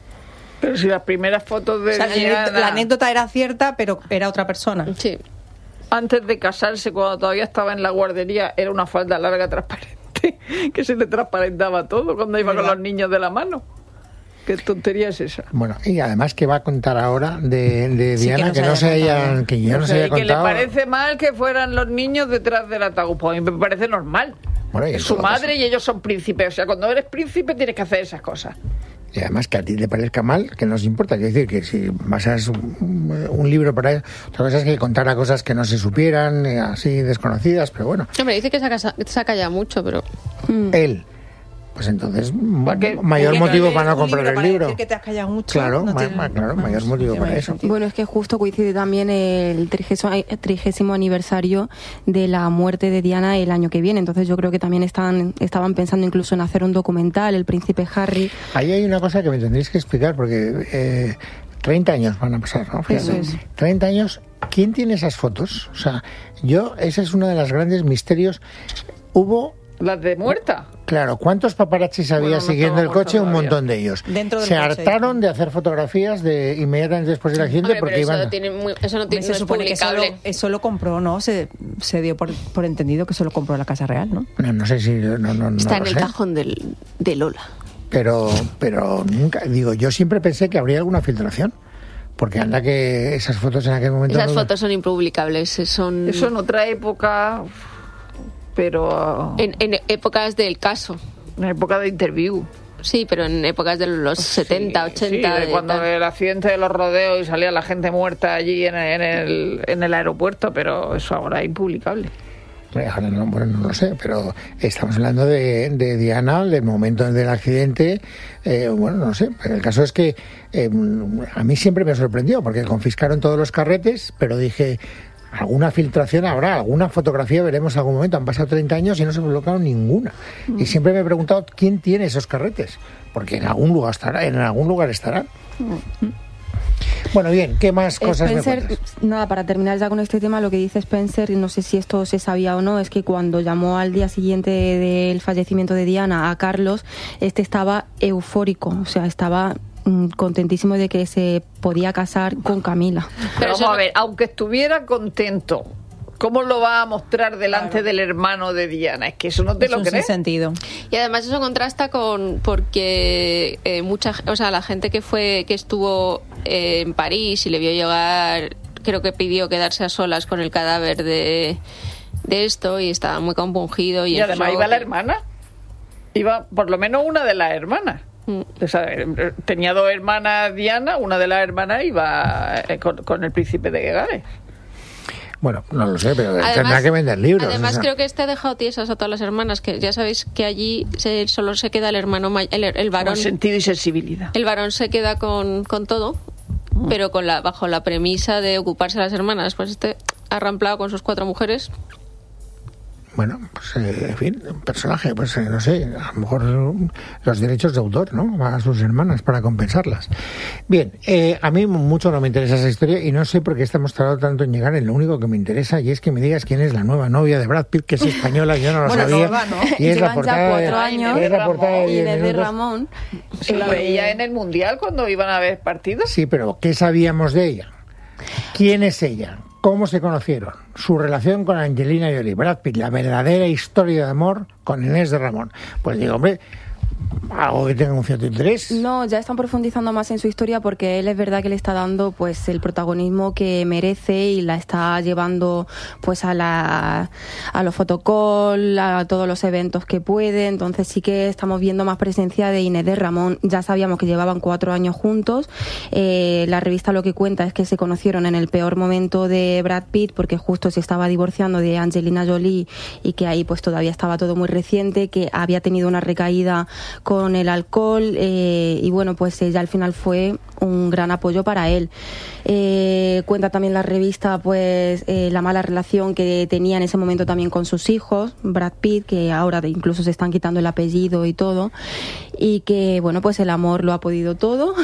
Pero si las primeras fotos de
O sea, la,
Diana,
anécdota- la anécdota era cierta, pero era otra persona.
Sí.
antes de casarse, cuando todavía estaba en la guardería, era una falda larga transparente, que se le transparentaba todo cuando iba con los niños de la mano. ¿Qué tontería es esa?
Bueno, y además que va a contar ahora de, de
Sí,
Diana,
que
que
no
no
se
se
haya
hayan,
contado.
que ya no
O
se
sea,
haya
y que le
contado.
parece mal que fueran los niños detrás del ataúd. Pues a mí me parece normal.
Bueno, y
es
en
su
todo
madre
caso.
y ellos son príncipes. O sea, cuando eres príncipe tienes que hacer esas cosas.
Y además que a ti te parezca mal, que nos importa. Quiero decir que si basas un, un libro para él, otra cosa es que contara cosas que no se supieran, eh, así desconocidas, pero bueno,
Hombre, dice que se ha, casa- se ha callado mucho, pero...
él, pues entonces
¿Para qué?
mayor
Porque
motivo
lees
para no
un
comprar el
para
libro.
decir que te has callado mucho.
Claro,
no
ma-
tiene-
ma- claro,
vamos,
mayor motivo
no
para
tiene
eso.
sentido.
Bueno, es que justo coincide también el trigésimo, trigésimo aniversario de la muerte de Diana el año que viene. Entonces yo creo que también están, estaban pensando incluso en hacer un documental, El Príncipe Harry.
Ahí hay una cosa que me tendréis que explicar, porque eh, treinta años van a pasar, ¿no? Fíjate.
Eso es.
treinta años, ¿quién tiene esas fotos? O sea, yo, ese es uno de los grandes misterios. Hubo...
Las de muerta.
Claro, ¿cuántos paparazzis había
Bueno, no
siguiendo el
estaba
coche? Un
todavía.
montón de ellos.
Dentro del
Se
coche.
hartaron de hacer fotografías de inmediatamente después del accidente
Hombre,
porque
pero eso,
iban...
tiene muy- eso no, tiene,
Se
no es
supone que eso lo,
publicable.
eso lo compró, ¿no? Se, se dio por, por entendido que eso lo compró la Casa Real, ¿no?
No, no sé si... No, no, no
Está en
lo
el
sé.
cajón del, de Lola.
Pero, pero nunca... Digo, yo siempre pensé que habría alguna filtración. Porque anda que esas fotos en aquel momento...
Esas
no-
fotos son impublicables. eh, Son
Eso en otra época, pero
en, en épocas del caso.
en época de interview.
Sí, pero en épocas de los setenta,
Sí,
ochenta.
sí, de
de
cuando
tal.
el accidente de los rodeos y salía la gente muerta allí en el, en el, en el aeropuerto, pero eso ahora es impublicable.
Ahora no, bueno, no lo sé, pero estamos hablando de, de Diana, del momento del accidente. Eh, bueno, no sé, pero el caso es que eh, a mí siempre me sorprendió, porque confiscaron todos los carretes, pero dije, alguna filtración habrá, alguna fotografía veremos en algún momento. Han pasado treinta años y no se colocaron ninguna. Y siempre me he preguntado quién tiene esos carretes, porque en algún lugar estará, en algún lugar estarán. Bueno, bien, ¿qué más cosas me
Spencer,
cuentas?
nada, para terminar ya con este tema, lo que dice Spencer, y no sé si esto se sabía o no, es que cuando llamó al día siguiente del fallecimiento de Diana a Carlos, este estaba eufórico, o sea, estaba mm, contentísimo de que se podía casar con Camila.
Pero
Pero
vamos
eso
a
no-
ver, aunque estuviera contento ¿Cómo lo va a mostrar delante claro. del hermano de Diana? Es que eso no te
eso
lo crees.
Sin sentido.
Y además eso contrasta con porque eh, mucha, o sea, la gente que fue que estuvo eh, en París y le vio llegar, creo que pidió quedarse a solas con el cadáver de, de esto y estaba muy compungido y,
y además
show.
Iba la hermana, iba por lo menos una de las hermanas. Mm. O sea, tenía dos hermanas Diana, una de las hermanas iba con, con el príncipe de Gales.
Bueno, no lo sé, pero
además,
tendrá que vender libros.
Además,
o sea.
creo que este ha dejado tiesas a todas las hermanas, que ya sabéis que allí se, solo se queda el hermano mayor, el, el varón.
Con sentido y sensibilidad.
El varón se queda con, con todo, mm. pero con la bajo la premisa de ocuparse de las hermanas. Pues este ha ramplado con sus cuatro mujeres.
Bueno, pues eh, en fin, un personaje, pues eh, no sé, a lo mejor los derechos de autor, ¿no? A sus hermanas para compensarlas. Bien, eh, a mí mucho no me interesa esa historia y no sé por qué estamos tardando tanto en llegar en lo único que me interesa y es que me digas quién es la nueva novia de Brad Pitt, que es española, yo no lo
bueno,
sabía.
Nueva, ¿no?
Y es
Llevan
la portada
ya cuatro
de,
años.
es la portada de
Inés de Ramón.
Se la veía en el Mundial cuando iban a ver partidos.
Sí, pero ¿qué sabíamos de ella? ¿Quién es ella? ¿Cómo se conocieron? Su relación con Angelina Jolie, Brad Pitt, la verdadera historia de amor con Inés de Ramón. Pues digo, hombre, algo que tenga un cierto interés.
No, ya están profundizando más en su historia porque él es verdad que le está dando pues el protagonismo que merece y la está llevando pues a la a los fotocall, a todos los eventos que puede. Entonces sí que estamos viendo más presencia de Inés de Ramón. Ya sabíamos que llevaban cuatro años juntos. Eh, la revista lo que cuenta es que se conocieron en el peor momento de Brad Pitt porque justo se estaba divorciando de Angelina Jolie y que ahí pues todavía estaba todo muy reciente, que había tenido una recaída con el alcohol eh, y bueno, pues ella al final fue un gran apoyo para él. Eh, cuenta también la revista pues eh, la mala relación que tenía en ese momento también con sus hijos, Brad Pitt, que ahora incluso se están quitando el apellido y todo, y que bueno, pues el amor lo ha podido todo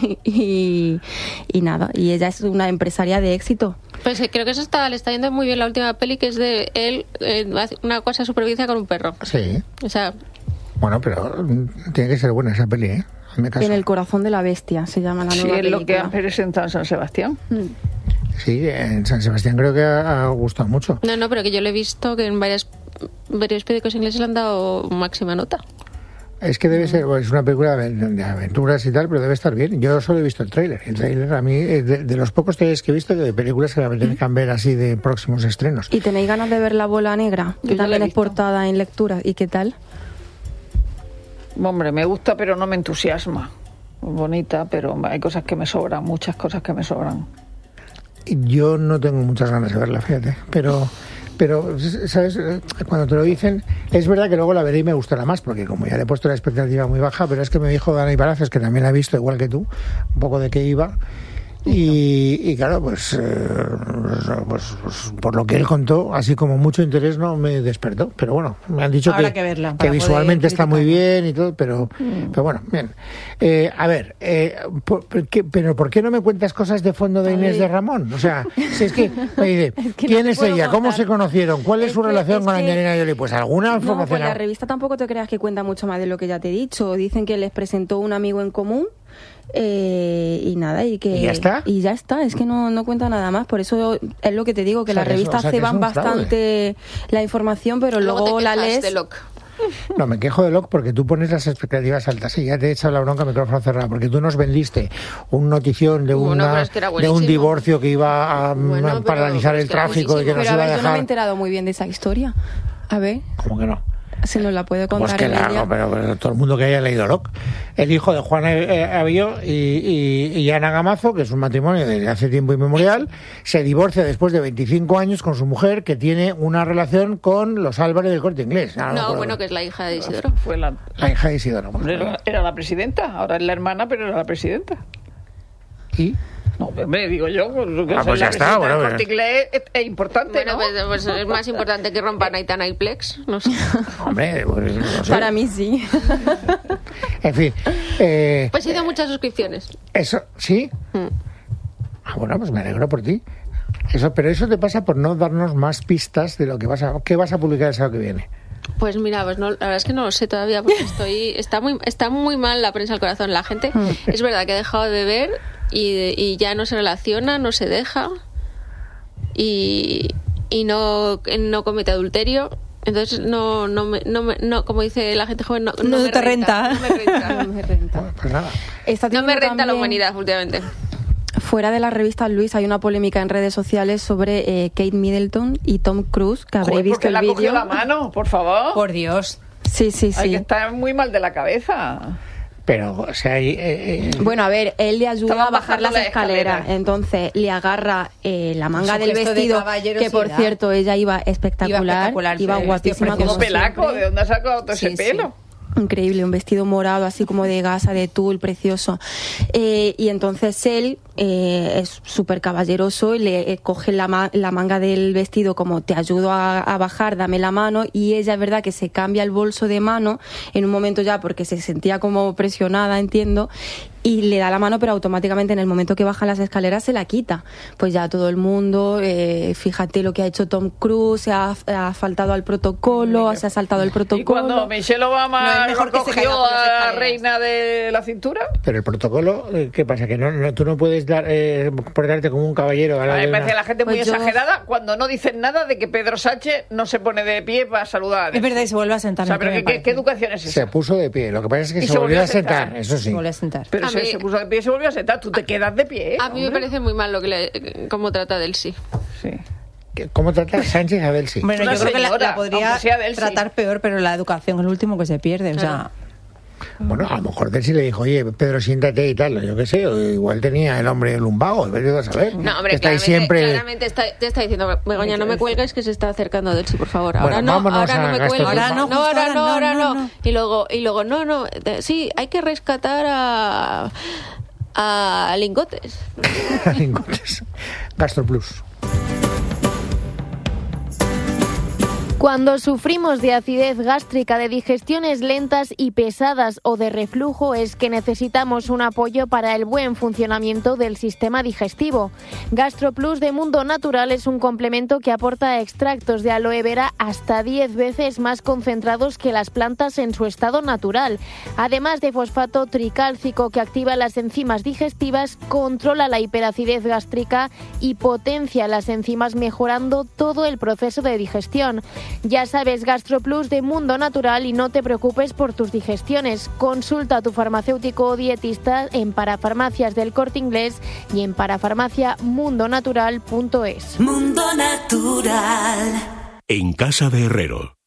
y, y nada, y ella es una empresaria de éxito.
Pues eh, creo que eso está, le está yendo muy bien la última peli, que es de él, eh, una cosa de supervivencia con un perro.
Sí.
O sea...
Bueno, pero tiene que ser buena esa peli, ¿eh?
En el corazón de la bestia se llama la nueva película.
Sí, es lo que han presentado en San Sebastián.
Mm.
Sí, en San Sebastián creo que ha, ha gustado mucho.
No, no, pero que yo le he visto que en varias, varios periódicos ingleses le han dado máxima nota.
Es que debe ser, es una película de aventuras y tal, pero debe estar bien. Yo solo he visto el tráiler. El tráiler a mí, de, de los pocos trailers que he visto de películas que me tienen que ver así de próximos estrenos.
¿Y tenéis ganas de ver La Bola Negra? Que también es portada en lectura. ¿Y qué tal?
Hombre, me gusta, pero no me entusiasma. Bonita, pero hay cosas que me sobran, muchas cosas que me sobran.
Yo no tengo muchas ganas de verla, fíjate, pero... Pero, ¿sabes? Cuando te lo dicen, es verdad que luego la veré y me gustará más, porque como ya le he puesto la expectativa muy baja, pero es que me dijo Dani Palacios, que también la ha visto igual que tú, un poco de qué iba. Y, y claro, pues, eh, pues, pues por lo que él contó, así como mucho interés no me despertó. Pero bueno, me han dicho que,
que, verla,
que visualmente está muy bien y todo, pero, mm. pero bueno, bien. Eh, a ver, eh, por, por qué, pero ¿por qué no me cuentas cosas de fondo de Inés de Ramón? O sea, si es que me dice, es que ¿quién no es ella? Contar. ¿Cómo se conocieron? ¿Cuál es, es su que, relación es con que... Angelina Jolie? Pues alguna
no,
información.
Pues la revista tampoco te creas que cuenta mucho más de lo que ya te he dicho. Dicen que les presentó un amigo en común. Eh, y nada, y que
¿Y ya está?
Y ya está, es que no, no cuenta nada más. Por eso es lo que te digo, que
o sea,
las revistas
o sea,
ceban bastante la información, pero luego,
luego te
la lees.
De Locke.
No, me quejo de Locke porque tú pones las expectativas altas y ya te he echado la bronca a micrófono cerrado, porque tú nos vendiste un notición de, una,
bueno, es que
de un divorcio que iba a,
bueno,
a paralizar
pero,
el tráfico y que
pero
nos
a
iba
ver,
a
yo no me he
dejar.
enterado muy bien de esa historia. A ver.
¿Cómo que no?
Si nos la puede contar.
Pues que la, no, pero, pero todo el mundo que haya leído Locke. El hijo de Juan Avillo y, y, y Ana Gamazo, que es un matrimonio desde hace tiempo inmemorial, se divorcia después de veinticinco años con su mujer, que tiene una relación con los Álvarez del Corte Inglés.
No, no bueno, que es la hija de Isidoro.
Fue la,
la hija de Isidoro. Pues,
era, era la presidenta, ahora es la hermana, pero era la presidenta.
¿Y?
No, me digo yo, que
ah, pues ya está, bueno,
el Corte Inglés es, es importante,
bueno,
¿no?
pues, pues es más importante que rompan Aitana y Plex, no sé.
Hombre, pues, no sé.
Para mí sí.
En fin. Eh,
pues he ido a muchas suscripciones.
Eso, ¿sí? Mm. Ah, bueno, pues me alegro por ti. Eso, pero eso te pasa por no darnos más pistas de lo que vas a, qué vas a publicar el sábado que viene.
Pues mira, pues no, la verdad es que no lo sé todavía porque estoy está muy está muy mal la prensa al corazón. La gente es verdad que ha dejado de beber y, y ya no se relaciona, no se deja y, y no, no comete adulterio, entonces no, no, me, no, me, no como dice la gente joven, no, no,
no
me
te renta.
renta. No me renta.
No me renta.
Bueno, pues nada.
Está
No me renta
también,
la humanidad últimamente.
Fuera de la revista Luis, hay una polémica en redes sociales sobre eh, Kate Middleton y Tom Cruise, que habréis
Joder,
visto
¿por qué
el
le ha cogido
vídeo.
la mano? Por favor.
Por Dios.
Sí, sí,
Hay que
sí.
estar muy mal de la cabeza.
Pero, o sea, ahí, eh, eh,
Bueno, a ver, él le ayuda
Estaba
a bajar
bajando
las
la
escaleras,
escalera.
entonces le agarra eh, la manga
Su
del
gesto de
vestido,
caballerosidad.
que por cierto ella iba espectacular,
Iba espectacular,
iba
sí, el
guapísima
vestido
Como
como
pelaco,
siempre.
¿de dónde ha sacado todo
Sí,
ese
sí.
pelo?
Increíble, un vestido morado así como de gasa, de tul, precioso. Eh, y entonces él eh, es súper caballeroso y le eh, coge la, ma- la manga del vestido como te ayudo a, a bajar, dame la mano, y ella es verdad que se cambia el bolso de mano en un momento ya porque se sentía como presionada, entiendo, y le da la mano, pero automáticamente en el momento que baja las escaleras se la quita. Pues ya todo el mundo, eh, fíjate lo que ha hecho Tom Cruise, se ha, ha faltado al protocolo, se ha saltado el protocolo.
Y cuando Michelle
No,
Obama
es mejor que se caiga
cogió
por las
a la
escaleras.
reina de la cintura,
pero el protocolo, eh, ¿qué pasa? Que no, no, tú no puedes dar, eh, portarte como un caballero.
a mí me parece la gente muy
Pues yo-
exagerada cuando no dicen nada de que Pedro Sánchez no se pone de pie para saludar.
Es verdad, y se vuelve a sentar.
O sea,
¿no?
pero
¿Qué
¿qué,
me
qué, qué
parece?
educación es esa?
Se puso de pie. Lo que pasa es que
Y
se,
se
volvió
volvió
a
a sentar.
sentar, eso sí.
Se vuelve a sentar.
Pero
A
se,
mí-
se puso de pie y se volvió a sentar. Tú te quedas de pie.
A mí me
hombre.
parece muy mal lo que le, cómo trata del sí.
Sí.
¿Cómo trata Sánchez a Delcy?
Bueno,
Una
yo creo que la,
señora,
la podría
aunque sea de él, sí.
tratar peor, pero la educación es lo último que se pierde. O sea,
Bueno, a lo mejor Delcy le dijo, oye, Pedro, siéntate y tal. Yo qué sé, o igual tenía el hombre lumbago, vete a saber.
No, hombre,
Está ahí
claramente,
siempre...
claramente está, te está diciendo, Begoña, no me cuelgues que se está acercando a Delcy, por favor. Ahora
Bueno,
no,
vámonos
ahora no
a
me
Gastro
cuelgues.
Plus.
Ahora no,
no,
justo
ahora
ahora,
no,
no,
ahora
no,
no.
no.
Y luego, y luego, no, no, de- sí, hay que rescatar a, a lingotes.
Lingotes. Gastro Plus.
Cuando sufrimos de acidez gástrica, de digestiones lentas y pesadas o de reflujo, es que necesitamos un apoyo para el buen funcionamiento del sistema digestivo. GastroPlus de Mundo Natural es un complemento que aporta extractos de aloe vera hasta diez veces más concentrados que las plantas en su estado natural. Además de fosfato tricálcico que activa las enzimas digestivas, controla la hiperacidez gástrica y potencia las enzimas, mejorando todo el proceso de digestión. Ya sabes, GastroPlus de Mundo Natural, y no te preocupes por tus digestiones. Consulta a tu farmacéutico o dietista en Parafarmacias del Corte Inglés y en parafarmacia mundo natural punto es.
Mundo Natural.
En casa de Herrero.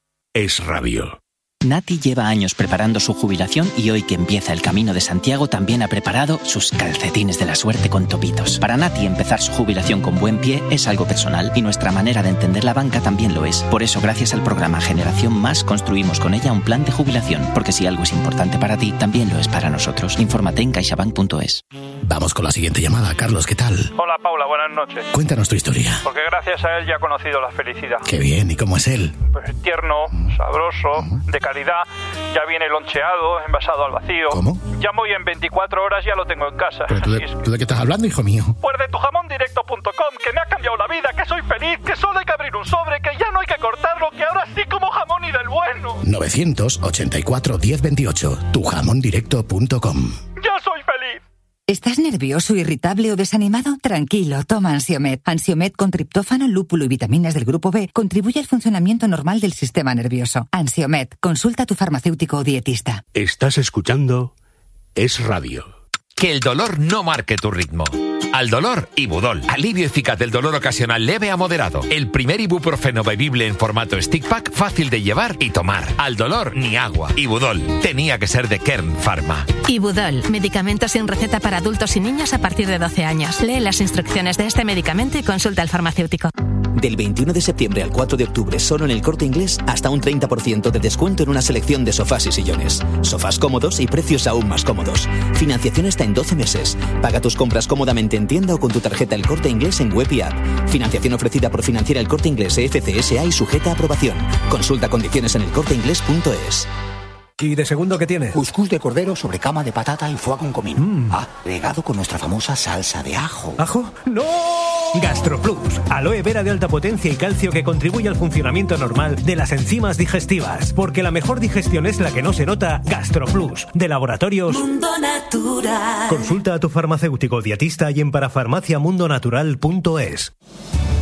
Es Radio.
Nati lleva años preparando su jubilación y hoy que empieza el Camino de Santiago también ha preparado sus calcetines de la suerte con topitos. Para Nati empezar su jubilación con buen pie es algo personal y nuestra manera de entender la banca también lo es. Por eso gracias al programa Generación Más construimos con ella un plan de jubilación, porque si algo es importante para ti, también lo es para nosotros. Infórmate en caixabank punto es.
Vamos con la siguiente llamada. Carlos, ¿qué tal?
Hola Paula, buenas noches.
Cuéntanos tu historia.
Porque gracias a él ya he conocido la felicidad.
Qué bien, ¿y cómo es él?
Pues tierno, sabroso, de calidad, ya viene loncheado, envasado al vacío.
¿Cómo?
Llamo y en veinticuatro horas ya lo tengo en casa.
¿Pero tú de,
Así es que-
tú de qué estás hablando, hijo mío?
Pues de tu jamón directo punto com, que me ha cambiado la vida, que soy feliz, que solo hay que abrir un sobre, que ya no hay que cortarlo, que ahora sí como jamón y del bueno.
novecientos ochenta y cuatro diez veintiocho. tu jamón directo punto com.
¡Ya soy feliz!
¿Estás nervioso, irritable o desanimado? Tranquilo, toma Ansiomed. Ansiomed con triptófano, lúpulo y vitaminas del grupo B contribuye al funcionamiento normal del sistema nervioso. Ansiomed, consulta a tu farmacéutico o dietista.
Estás escuchando Es Radio.
Que el dolor no marque tu ritmo. Al dolor, Ibudol. Alivio eficaz del dolor ocasional leve a moderado. El primer ibuprofeno bebible en formato stick pack, fácil de llevar y tomar. Al dolor, ni agua. Ibudol. Tenía que ser de Kern Pharma.
Ibudol, medicamento sin receta para adultos y niños a partir de doce años. Lee las instrucciones de este medicamento y consulta al farmacéutico.
Del veintiuno de septiembre al cuatro de octubre, solo en el Corte Inglés, hasta un treinta por ciento de descuento en una selección de sofás y sillones. Sofás cómodos y precios aún más cómodos. Financiación hasta en doce meses. Paga tus compras cómodamente en tienda o con tu tarjeta El Corte Inglés en web y app. Financiación ofrecida por Financiera El Corte Inglés F C S A y sujeta a aprobación. Consulta condiciones en el corte inglés punto es.
¿Y de segundo qué tiene?
Cuscús de cordero sobre cama de patata y foie con comino. Mm. Ah, regado con nuestra famosa salsa de ajo.
¿Ajo? ¡No! GastroPlus, aloe vera de alta potencia y calcio que contribuye al funcionamiento normal de las enzimas digestivas. Porque la mejor digestión es la que no se nota. GastroPlus, de Laboratorios
Mundo Natural.
Consulta a tu farmacéutico dietista y en parafarmacia mundo natural punto es.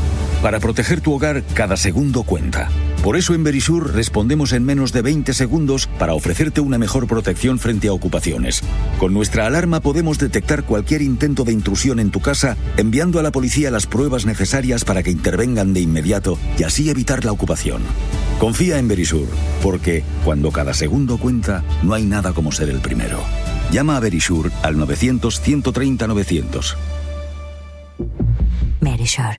Para proteger tu hogar, cada segundo cuenta. Por eso en Verisur respondemos en menos de veinte segundos para ofrecerte una mejor protección frente a ocupaciones. Con nuestra alarma podemos detectar cualquier intento de intrusión en tu casa, enviando a la policía las pruebas necesarias para que intervengan de inmediato y así evitar la ocupación. Confía en Verisur, porque cuando cada segundo cuenta, no hay nada como ser el primero. Llama a Verisur al novecientos, ciento treinta, novecientos.
Verisur.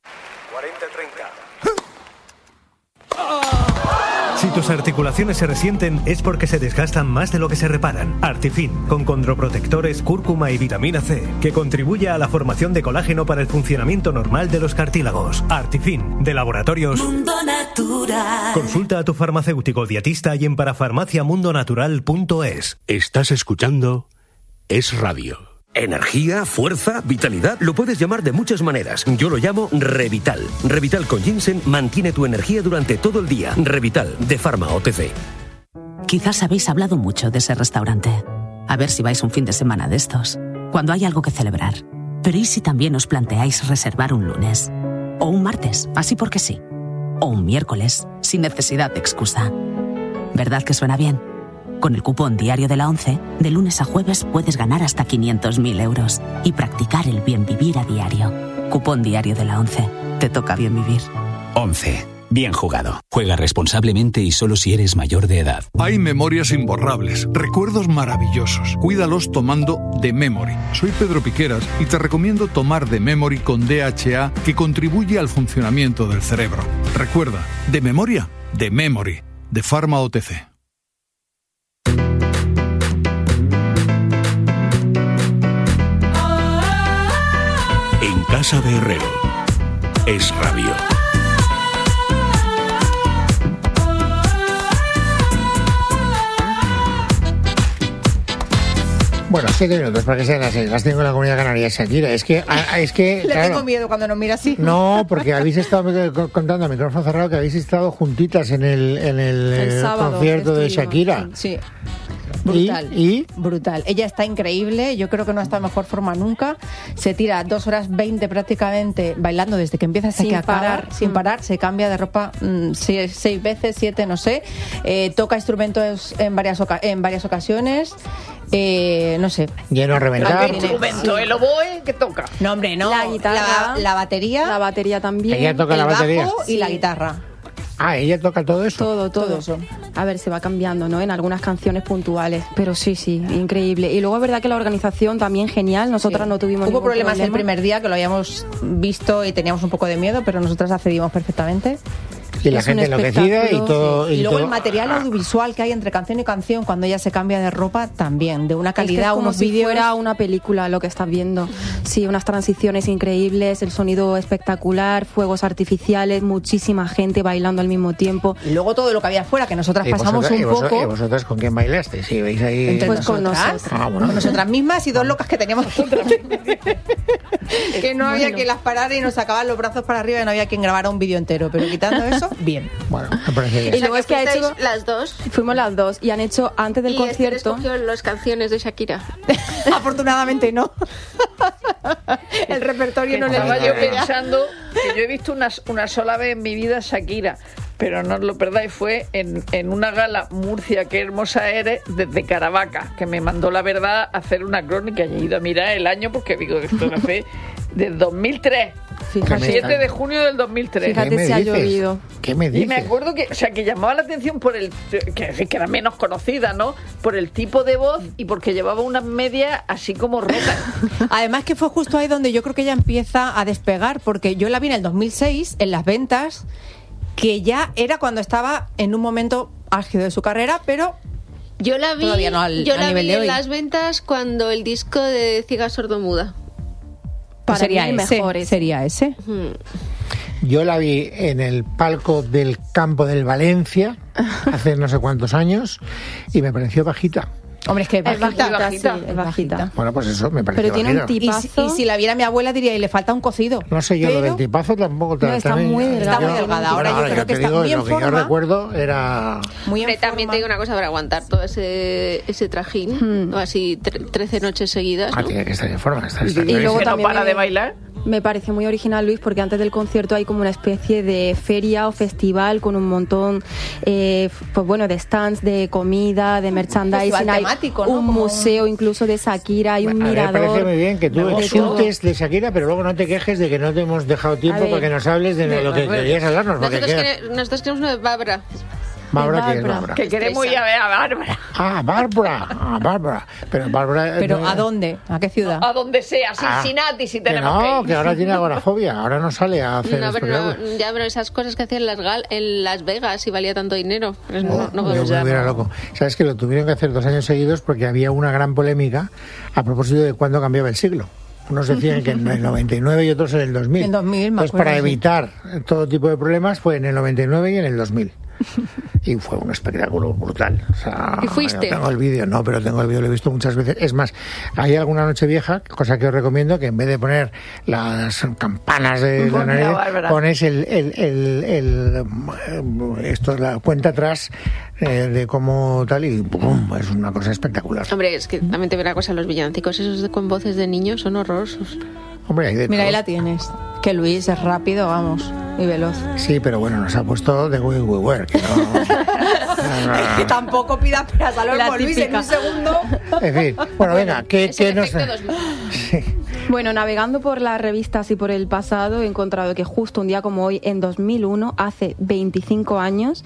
Si tus articulaciones se resienten es porque se desgastan más de lo que se reparan. Artifin, con condroprotectores, cúrcuma y vitamina C, que contribuye a la formación de colágeno para el funcionamiento normal de los cartílagos. Artifin, de Laboratorios
Mundo Natural.
Consulta a tu farmacéutico dietista y en parafarmaciamundonatural punto es.
Estás escuchando Es Radio.
Energía, fuerza, vitalidad, lo puedes llamar de muchas maneras. Yo lo llamo Revital. Revital con ginseng mantiene tu energía durante todo el día. Revital, de Pharma O T C.
Quizás habéis hablado mucho de ese restaurante. A ver si vais un fin de semana de estos, cuando hay algo que celebrar. Pero ¿y si también os planteáis reservar un lunes? O un martes, así porque sí. O un miércoles, sin necesidad de excusa. ¿Verdad que suena bien? Con el cupón diario de la ONCE, de lunes a jueves puedes ganar hasta quinientos mil euros y practicar el bien vivir a diario. Cupón diario de la ONCE. Te toca bien vivir.
ONCE. Bien jugado. Juega responsablemente y solo si eres mayor de edad.
Hay memorias imborrables, recuerdos maravillosos. Cuídalos tomando The Memory. Soy Pedro Piqueras y te recomiendo tomar The Memory con D H A, que contribuye al funcionamiento del cerebro. Recuerda, de memoria, The Memory, de Pharma O T C.
En casa de Herrero. Es Radio.
Bueno, siete minutos para que sean las seis. Las tengo en la Comunidad Canaria, Shakira. Es que, a, es que
Le
claro,
tengo miedo cuando nos mira así.
No, porque habéis estado contando a micrófono cerrado que habéis estado juntitas en el, en el, el sábado, concierto de Shakira.
Sí. Brutal,
¿Y? ¿Y?
brutal. Ella está increíble, yo creo que no ha estado en mejor forma nunca. Se tira dos horas veinte prácticamente bailando desde que empieza hasta
Sin
que acaba,
parar.
sin
Mm.
parar. Se cambia de ropa mm, seis, seis veces, siete, no sé. Eh, toca instrumentos en varias, oca- en varias ocasiones. Eh, no sé.
Lleno a reventar.
¿Qué instrumento? ¿El oboe? ¿Qué toca?
No, hombre, no.
La guitarra.
La, la batería.
La batería también.
Ella toca
el
la
bajo
batería.
y la
Sí.
guitarra.
Ah, ella toca todo eso.
Todo, todo,
Todo eso.
A ver, se va cambiando, ¿no? En algunas canciones puntuales. Pero sí, sí, increíble. Y luego es verdad que la organización también genial. Nosotras
Sí.
no tuvimos
Hubo
ningún
problemas
problema.
el primer día, que lo habíamos visto y teníamos un poco de miedo, pero nosotras accedimos perfectamente.
Y la
Es
gente
un
enloquecida y
espectáculo,
todo.
Y,
Y,
luego
todo-
el material audiovisual que hay entre canción y canción cuando ella se cambia de ropa también, de una
Es que es
calidad,
como
unos
si
vídeos.
fuera una película lo que estás viendo. Sí, unas transiciones increíbles, el sonido espectacular, fuegos artificiales, muchísima gente bailando al mismo tiempo.
Y luego todo lo que había afuera, que nosotras
¿Y
pasamos
vosotras,
un
y vosotras-
poco
¿Y vosotras con quién bailaste? Si veis ahí.
entre
Pues con
nosotras,
nosotras.
Ah, bueno.
con nosotras mismas y dos locas que teníamos nosotras. Que no había
Bueno.
quien las parara y nos sacaban los brazos para arriba y no había quien grabara un vídeo entero. Pero quitando eso, bien.
Bueno, me parece bien.
Y luego es que ha
fuisteis
hecho...
las dos.
Fuimos las dos y han hecho antes del
y Esther
concierto...
escogió las canciones de Shakira.
Afortunadamente no. El repertorio no le
Estaba
dio
yo
Venga.
pensando que yo he visto una, una sola vez en mi vida Shakira, pero no os lo perdáis, fue en, en una gala Murcia, qué hermosa eres, desde Caravaca, que me mandó la verdad a hacer una crónica y he ido a mirar el año porque digo que esto no fue del dos mil tres.
Fíjate.
siete de junio del dos mil tres.
Fíjate
¿Qué me
si ha
dices?
llovido.
¿Qué me
Y
dices?
me acuerdo que, o sea, que llamaba la atención por el, que, decir, que era menos conocida, ¿no? Por el tipo de voz y porque llevaba unas medias así como rotas.
Además que fue justo ahí donde yo creo que ella empieza a despegar, porque yo la vi en el dos mil seis en las ventas, que ya era cuando estaba en un momento álgido de su carrera, pero
Yo la vi,
Todavía no al-
yo
a
la
nivel
vi
de
en
hoy.
las ventas cuando el disco de Ciega Sordomuda.
Para
sería
mí
ese,
mejor ese.
sería ese.
Yo la vi en el palco del campo del Valencia hace no sé cuántos años y me pareció bajita.
Hombre, es que
Es
bajita,
bajita, sí, es bajita.
Bueno, pues eso me pareció
Pero tiene un
bajita.
Y si,
tipazo.
y si la viera mi abuela diría, y le falta un cocido.
No sé yo, lo
Pero-
del tipazo tampoco.
No, está
también-
muy delgada.
Está muy delgada. Ahora
Bueno,
yo creo
te
que está
digo,
muy en
lo que yo
forma.
recuerdo era...
Muy en
Hombre, también
forma.
te digo una cosa, para aguantar todo ese, ese trajín,
Hmm.
¿no? Así tre- trece noches seguidas,
Ah,
¿no?
tiene que estar en forma. Está,
Y,
está
y
clarísimo.
luego
que no
también
para
me-
de bailar.
Me pareció muy original, Luis, porque antes del concierto hay como una especie de feria o festival con un montón, eh, pues bueno, de stands de comida, de merchandising, hay
temático, ¿no?
un
Como...
museo incluso de Shakira, hay un
a
mirador.
mí me parece muy bien que tú exultes de Shakira, pero luego no te quejes de que no te hemos dejado tiempo para que nos hables de, de lo que querías hablarnos.
Nosotros,
queda...
quere, nosotros queremos una de Bárbara.
Bárbara, ¿quién es Bárbara?
Que queremos ir a ver a Bárbara.
Ah, Bárbara. Ah, Bárbara. Pero Bárbara...
¿Pero
no...
a dónde? ¿A qué ciudad?
A donde sea, Cincinnati, ah, si tenemos
que no,
que ir.
Que ahora tiene agorafobia, ahora no sale a hacer
no, pero no, ya, pero esas cosas que hacían en Las, Gal, en Las Vegas y valía tanto dinero. Pues no,
oh,
no podemos
yo me hubiera loco. Sabes que lo tuvieron que hacer dos años seguidos porque había una gran polémica a propósito de cuándo cambiaba el siglo. Unos decían que en el noventa y nueve y otros en el dos mil.
En dos mil,
Entonces,
acuerdo,
para
sí.
evitar todo tipo de problemas, fue en el noventa y nueve y en el dos mil. Y fue un espectáculo brutal. O sea,
¿Y fuiste?
No tengo el vídeo, no, pero tengo el vídeo, lo he visto muchas veces. Es más, hay alguna noche vieja, cosa que os recomiendo, que en vez de poner las campanas de la nariz, pones el, el, el, el, el esto, la cuenta atrás eh, de cómo tal y ¡pum! Es una cosa espectacular.
Hombre, es que también te verá una cosa, los villancicos esos de, con voces de niños son horrorosos.
Hombre, hay de
Mira,
todo.
ahí la tienes. Que Luis es rápido, vamos, y veloz.
Sí, pero bueno, nos ha puesto de We We Were, que no...
Es que tampoco pidas peras al olmo, Luis, en un segundo.
En fin, bueno, venga, ¿qué,
es
qué
el
nos...?
Sí. Bueno, navegando por las revistas y por el pasado, he encontrado que justo un día como hoy, en dos mil uno, hace veinticinco años,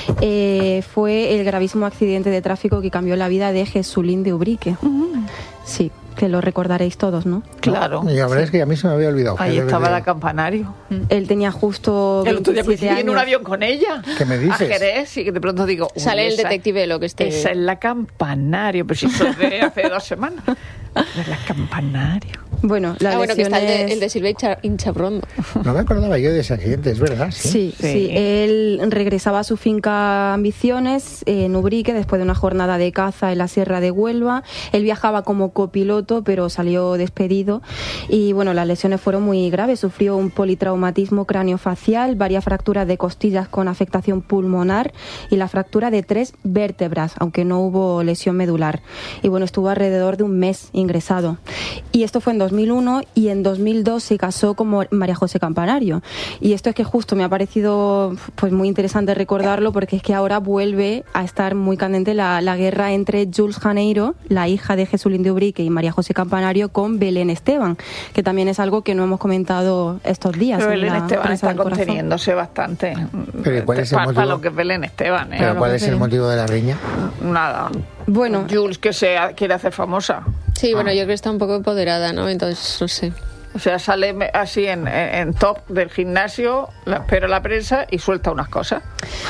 eh, fue el gravísimo accidente de tráfico que cambió la vida de Jesulín de Ubrique. Uh-huh. Sí, que lo recordaréis todos, ¿no?
Claro.
Y la verdad sí. es que a mí se me había olvidado.
Ahí estaba la Campanario.
Él tenía justo
el otro día coincidí en un avión con ella.
¿Qué me dices?
A Jerez, y que de pronto digo...
Sale el
esa,
detective lo que esté...
Esa es la Campanario, pero si eso es de hace dos semanas. Es la Campanario.
Bueno, la
ah, bueno, que está el de,
es...
el de Silvia Inchabrondo.
No me acordaba yo de ese accidente, es verdad. Sí,
sí, sí. sí. Él regresaba a su finca Ambiciones, en Ubrique, después de una jornada de caza en la Sierra de Huelva. Él viajaba como copiloto, pero salió despedido. Y bueno, las lesiones fueron muy graves. Sufrió un politraumatismo craneofacial, varias fracturas de costillas con afectación pulmonar y la fractura de tres vértebras, aunque no hubo lesión medular. Y bueno, estuvo alrededor de un mes ingresado. Y esto fue en dos mil uno, y en dos mil dos se casó con María José Campanario. Y esto es que justo me ha parecido pues muy interesante recordarlo, porque es que ahora vuelve a estar muy candente la, la guerra entre Jules Janeiro, la hija de Jesulín de Ubrique, y María José Campanario con Belén Esteban, que también es algo que no hemos comentado estos días.
Pero Belén Esteban está conteniéndose bastante.
¿Pero cuál es el
para,
motivo?
para lo que es Belén Esteban. ¿eh?
¿Pero cuál es el motivo de la riña?
Nada.
Bueno,
Jules, que se quiere hacer famosa.
Sí, bueno, ah. yo creo que está un poco empoderada, ¿no? Entonces, no sé.
O sea, sale así en, en top del gimnasio, la espera la prensa y suelta unas cosas.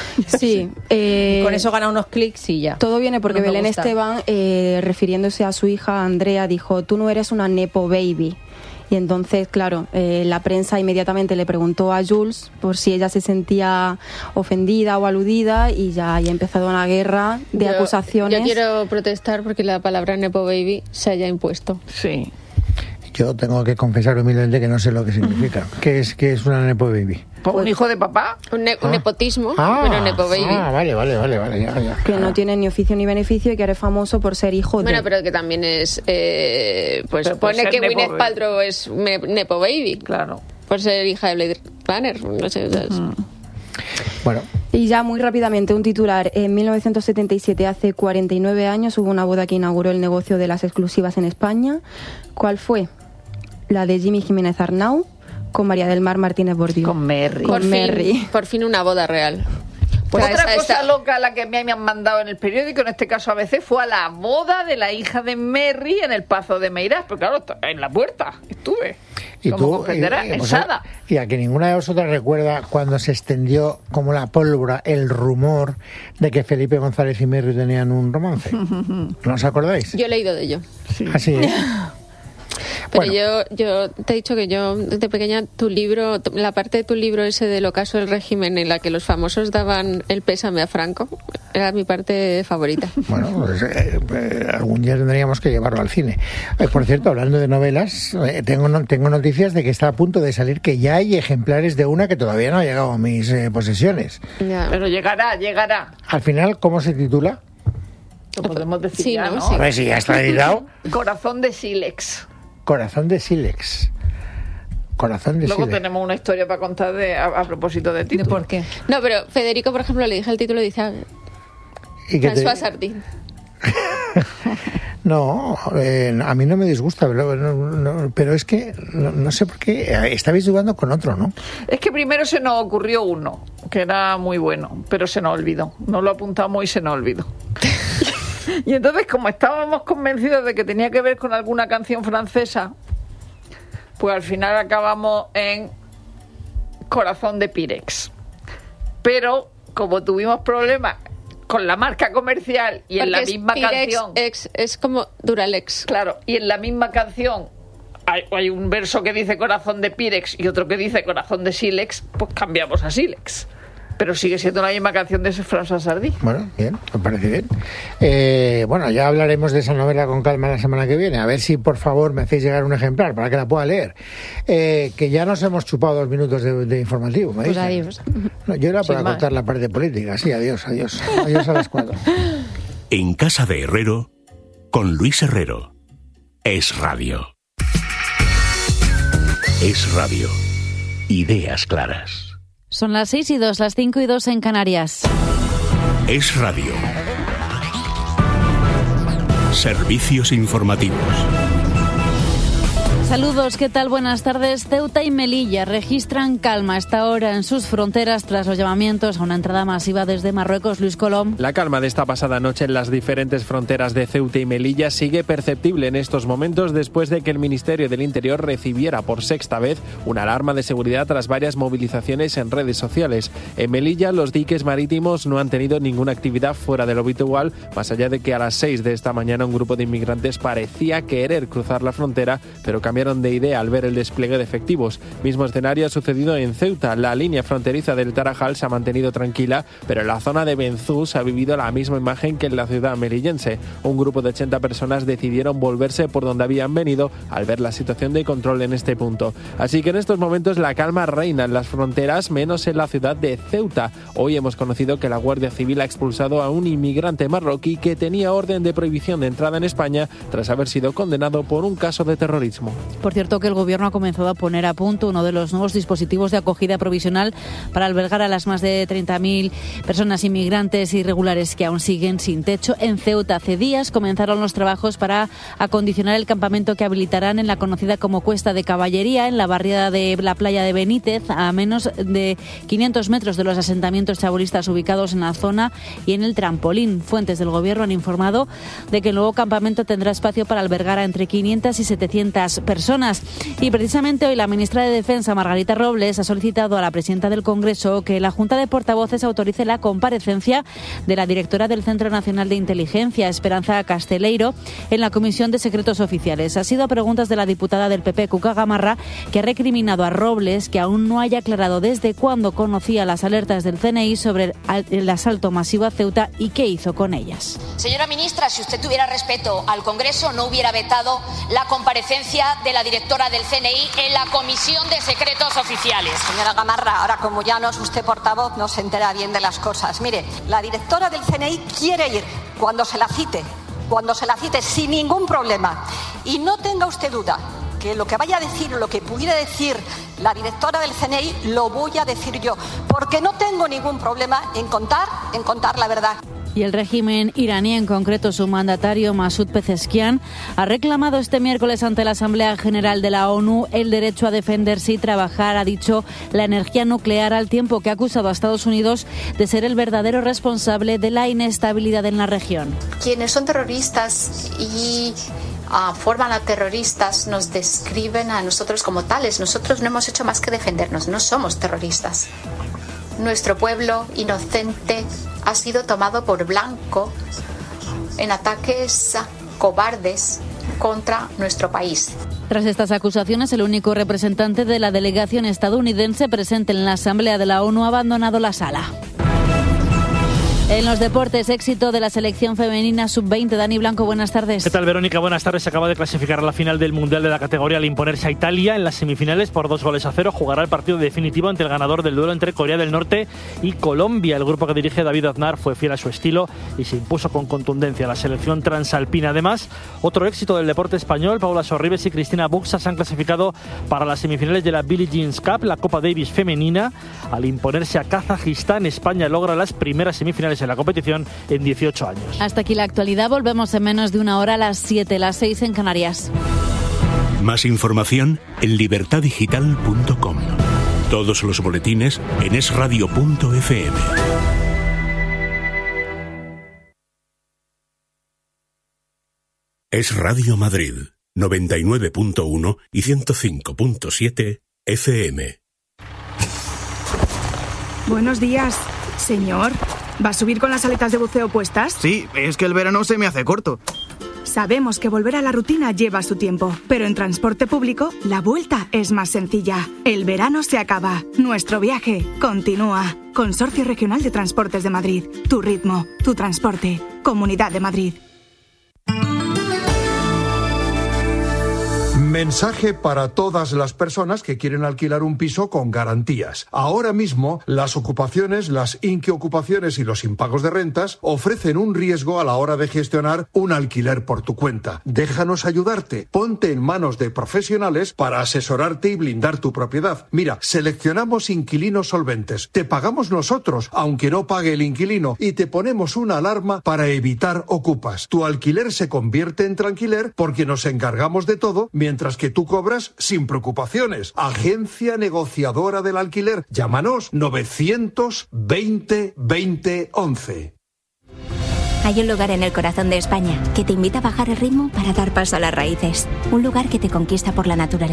Sí. Eh,
y con eso gana unos clics y ya.
Todo viene porque no Belén gusta. Esteban, eh, refiriéndose a su hija Andrea, dijo: tú no eres una nepo baby. Y entonces, claro, eh, la prensa inmediatamente le preguntó a Jules por si ella se sentía ofendida o aludida, y ya ha empezado una guerra de
yo,
acusaciones.
Yo quiero protestar porque la palabra nepo baby se haya impuesto.
Sí.
Yo tengo que confesar humildemente que no sé lo que significa. ¿Qué es, qué es una nepo baby?
¿Un hijo de papá?
Un, ne-
ah.
un nepotismo,
ah,
pero nepo baby.
Ah, vale, vale, vale, vale. Ya, ya.
Que no tiene ni oficio ni beneficio y que eres famoso por ser hijo
bueno,
de...
Bueno, pero que también es... Eh, pues
pero
pone que Gwyneth
baby.
Paltrow es me- nepo baby.
Claro.
Por ser hija de Blade Runner. No sé, ¿sabes?
Mm. Bueno.
Y ya muy rápidamente, un titular. En mil novecientos setenta y siete, hace cuarenta y nueve años, hubo una boda que inauguró el negocio de las exclusivas en España. ¿Cuál fue? La de Jimmy Jiménez Arnau con María del Mar Martínez Bordiú.
Con Merry.
Por,
con Merry.
Fin, por fin una boda real.
Pues otra
esta,
cosa
esta...
loca a la que me han mandado en el periódico, en este caso A B C, fue a la boda de la hija de Merry en el Pazo de Meirás. Porque claro, en la puerta estuve.
Y
como
tú,
comprenderás,
y,
en
pues,
Sada.
Y a que ninguna de vosotras recuerda cuando se extendió como la pólvora el rumor de que Felipe González y Merry tenían un romance. ¿No os acordáis?
Yo he leído de ello.
Sí.
Así es.
Pero
bueno.
yo, yo te he dicho que yo, desde pequeña, tu libro, la parte de tu libro ese del ocaso del régimen en la que los famosos daban el pésame a Franco, era mi parte favorita.
Bueno, pues eh, eh, algún día tendríamos que llevarlo al cine. Eh, por cierto, hablando de novelas, eh, tengo, no, tengo noticias de que está a punto de salir, que ya hay ejemplares de una que todavía no ha llegado a mis eh, posesiones.
Ya.
Pero llegará, llegará.
Al final, ¿cómo se titula?
Lo podemos decir
sí,
ya,
¿no?
¿no?
Sí.
A ver si ya está editado.
Corazón de sílex.
Corazón de sílex. Corazón de
Luego
sílex.
tenemos una historia para contar de, a, a propósito de título.
¿De por qué?
No, pero Federico, por ejemplo, le dije el título y dice... ah,
¿Y qué te-
François Sardin.
No, eh, a mí no me disgusta, pero, no, no, pero es que no, no sé por qué. eh, Estabais jugando con otro, ¿no?
Es que primero se nos ocurrió uno, que era muy bueno, pero se nos olvidó. No lo apuntamos y se nos olvidó. Y entonces, como estábamos convencidos de que tenía que ver con alguna canción francesa, pues al final acabamos en Corazón de Pirex. Pero, como tuvimos problemas con la marca comercial y en
Porque
la
es
misma
Pirex,
canción...
ex- es como Duralex.
Claro, y en la misma canción hay, hay un verso que dice Corazón de Pirex y otro que dice Corazón de Sílex, pues cambiamos a Sílex. Pero sigue siendo la misma canción de François Sardin.
Bueno, bien, me parece bien. Eh, bueno, ya hablaremos de esa novela con calma la semana que viene. A ver si, por favor, me hacéis llegar un ejemplar para que la pueda leer. Eh, que ya nos hemos chupado dos minutos de, de informativo, ¿me
Pues
dicen?
adiós.
No, yo era
Sin
para
más.
contar la parte política. Sí, adiós, adiós. Adiós a las cuatro.
En Casa de Herrero, con Luis Herrero. Es Radio. Es Radio. Ideas claras.
Son las seis y dos, las cinco y dos en Canarias.
Es Radio. Servicios informativos.
Saludos, ¿qué tal? Buenas tardes. Ceuta y Melilla registran calma a esta hora en sus fronteras tras los llamamientos a una entrada masiva desde Marruecos. Luis Colom.
La calma de esta pasada noche en las diferentes fronteras de Ceuta y Melilla sigue perceptible en estos momentos después de que el Ministerio del Interior recibiera por sexta vez una alarma de seguridad tras varias movilizaciones en redes sociales. En Melilla, los diques marítimos no han tenido ninguna actividad fuera de lo habitual, más allá de que a las seis de esta mañana un grupo de inmigrantes parecía querer cruzar la frontera, pero cambiaron de idea al ver el despliegue de efectivos. Mismo escenario ha sucedido en Ceuta. La línea fronteriza del Tarajal se ha mantenido tranquila, pero en la zona de Benzús ha vivido la misma imagen que en la ciudad melillense. Un grupo de ochenta personas decidieron volverse por donde habían venido al ver la situación de control en este punto. Así que en estos momentos la calma reina en las fronteras, menos en la ciudad de Ceuta. Hoy hemos conocido que la Guardia Civil ha expulsado a un inmigrante marroquí que tenía orden de prohibición de entrada en España tras haber sido condenado por un caso de terrorismo.
Por cierto, que el Gobierno ha comenzado a poner a punto uno de los nuevos dispositivos de acogida provisional para albergar a las más de treinta mil personas inmigrantes irregulares que aún siguen sin techo. En Ceuta hace días comenzaron los trabajos para acondicionar el campamento que habilitarán en la conocida como Cuesta de Caballería, en la barriada de la playa de Benítez, a menos de quinientos metros de los asentamientos chabolistas ubicados en la zona y en el trampolín. Fuentes del Gobierno han informado de que el nuevo campamento tendrá espacio para albergar a entre quinientas y setecientas personas. Y precisamente hoy la ministra de Defensa, Margarita Robles, ha solicitado a la presidenta del Congreso que la Junta de Portavoces autorice la comparecencia de la directora del Centro Nacional de Inteligencia, Esperanza Casteleiro, en la Comisión de Secretos Oficiales. Ha sido a preguntas de la diputada del P P, Cuca Gamarra, que ha recriminado a Robles que aún no haya aclarado desde cuándo conocía las alertas del C N I sobre el asalto masivo a Ceuta y qué hizo con ellas.
Señora ministra, si usted tuviera respeto al Congreso, no hubiera vetado la comparecencia de la directora del C N I en la Comisión de Secretos Oficiales.
Señora Gamarra, ahora como ya no es usted portavoz, no se entera bien de las cosas. Mire, la directora del C N I quiere ir cuando se la cite, cuando se la cite, sin ningún problema. Y no tenga usted duda que lo que vaya a decir, lo que pudiera decir la directora del C N I, lo voy a decir yo, porque no tengo ningún problema en contar, en contar la verdad.
Y el régimen iraní, en concreto su mandatario Masoud Pezeshkian, ha reclamado este miércoles ante la Asamblea General de la ONU el derecho a defenderse y trabajar, ha dicho, la energía nuclear, al tiempo que ha acusado a Estados Unidos de ser el verdadero responsable de la inestabilidad en la región.
Quienes son terroristas y uh, forman a terroristas nos describen a nosotros como tales. Nosotros no hemos hecho más que defendernos, no somos terroristas. Nuestro pueblo inocente ha sido tomado por blanco en ataques cobardes contra nuestro país.
Tras estas acusaciones, el único representante de la delegación estadounidense presente en la Asamblea de la ONU ha abandonado la sala. En los deportes, éxito de la selección femenina sub veinte. Dani Blanco, buenas tardes.
¿Qué tal, Verónica? Buenas tardes. Se acaba de clasificar a la final del Mundial de la categoría al imponerse a Italia en las semifinales por dos goles a cero. Jugará el partido definitivo ante el ganador del duelo entre Corea del Norte y Colombia. El grupo que dirige David Aznar fue fiel a su estilo y se impuso con contundencia a la selección transalpina. Además, otro éxito del deporte español. Paula Sorribes y Cristina Buxa se han clasificado para las semifinales de la Billie Jeans Cup, la Copa Davis femenina. Al imponerse a Kazajistán, España logra las primeras semifinales en la competición en dieciocho años.
Hasta aquí la actualidad. Volvemos en menos de una hora a las siete, las seis en Canarias.
Más información en libertad digital punto com. Todos los boletines en es radio punto efe eme. Es Radio Madrid, noventa y nueve punto uno y ciento cinco punto siete efe eme.
Buenos días, señor. ¿Va a subir con las aletas de buceo puestas?
Sí, es que el verano se me hace corto.
Sabemos que volver a la rutina lleva su tiempo, pero en transporte público la vuelta es más sencilla. El verano se acaba, nuestro viaje continúa. Consorcio Regional de Transportes de Madrid. Tu ritmo, tu transporte. Comunidad de Madrid.
Mensaje para todas las personas que quieren alquilar un piso con garantías. Ahora mismo, las ocupaciones, las inquiocupaciones y los impagos de rentas ofrecen un riesgo a la hora de gestionar un alquiler por tu cuenta. Déjanos ayudarte. Ponte en manos de profesionales para asesorarte y blindar tu propiedad. Mira, seleccionamos inquilinos solventes. Te pagamos nosotros, aunque no pague el inquilino, y te ponemos una alarma para evitar ocupas. Tu alquiler se convierte en tranquiler porque nos encargamos de todo, mientras que tú cobras sin preocupaciones. Agencia Negociadora del Alquiler. Llámanos novecientos veinte veinte once.
Hay un lugar en el corazón de España que te invita a bajar el ritmo para dar paso a las raíces. Un lugar que te conquista por la naturaleza.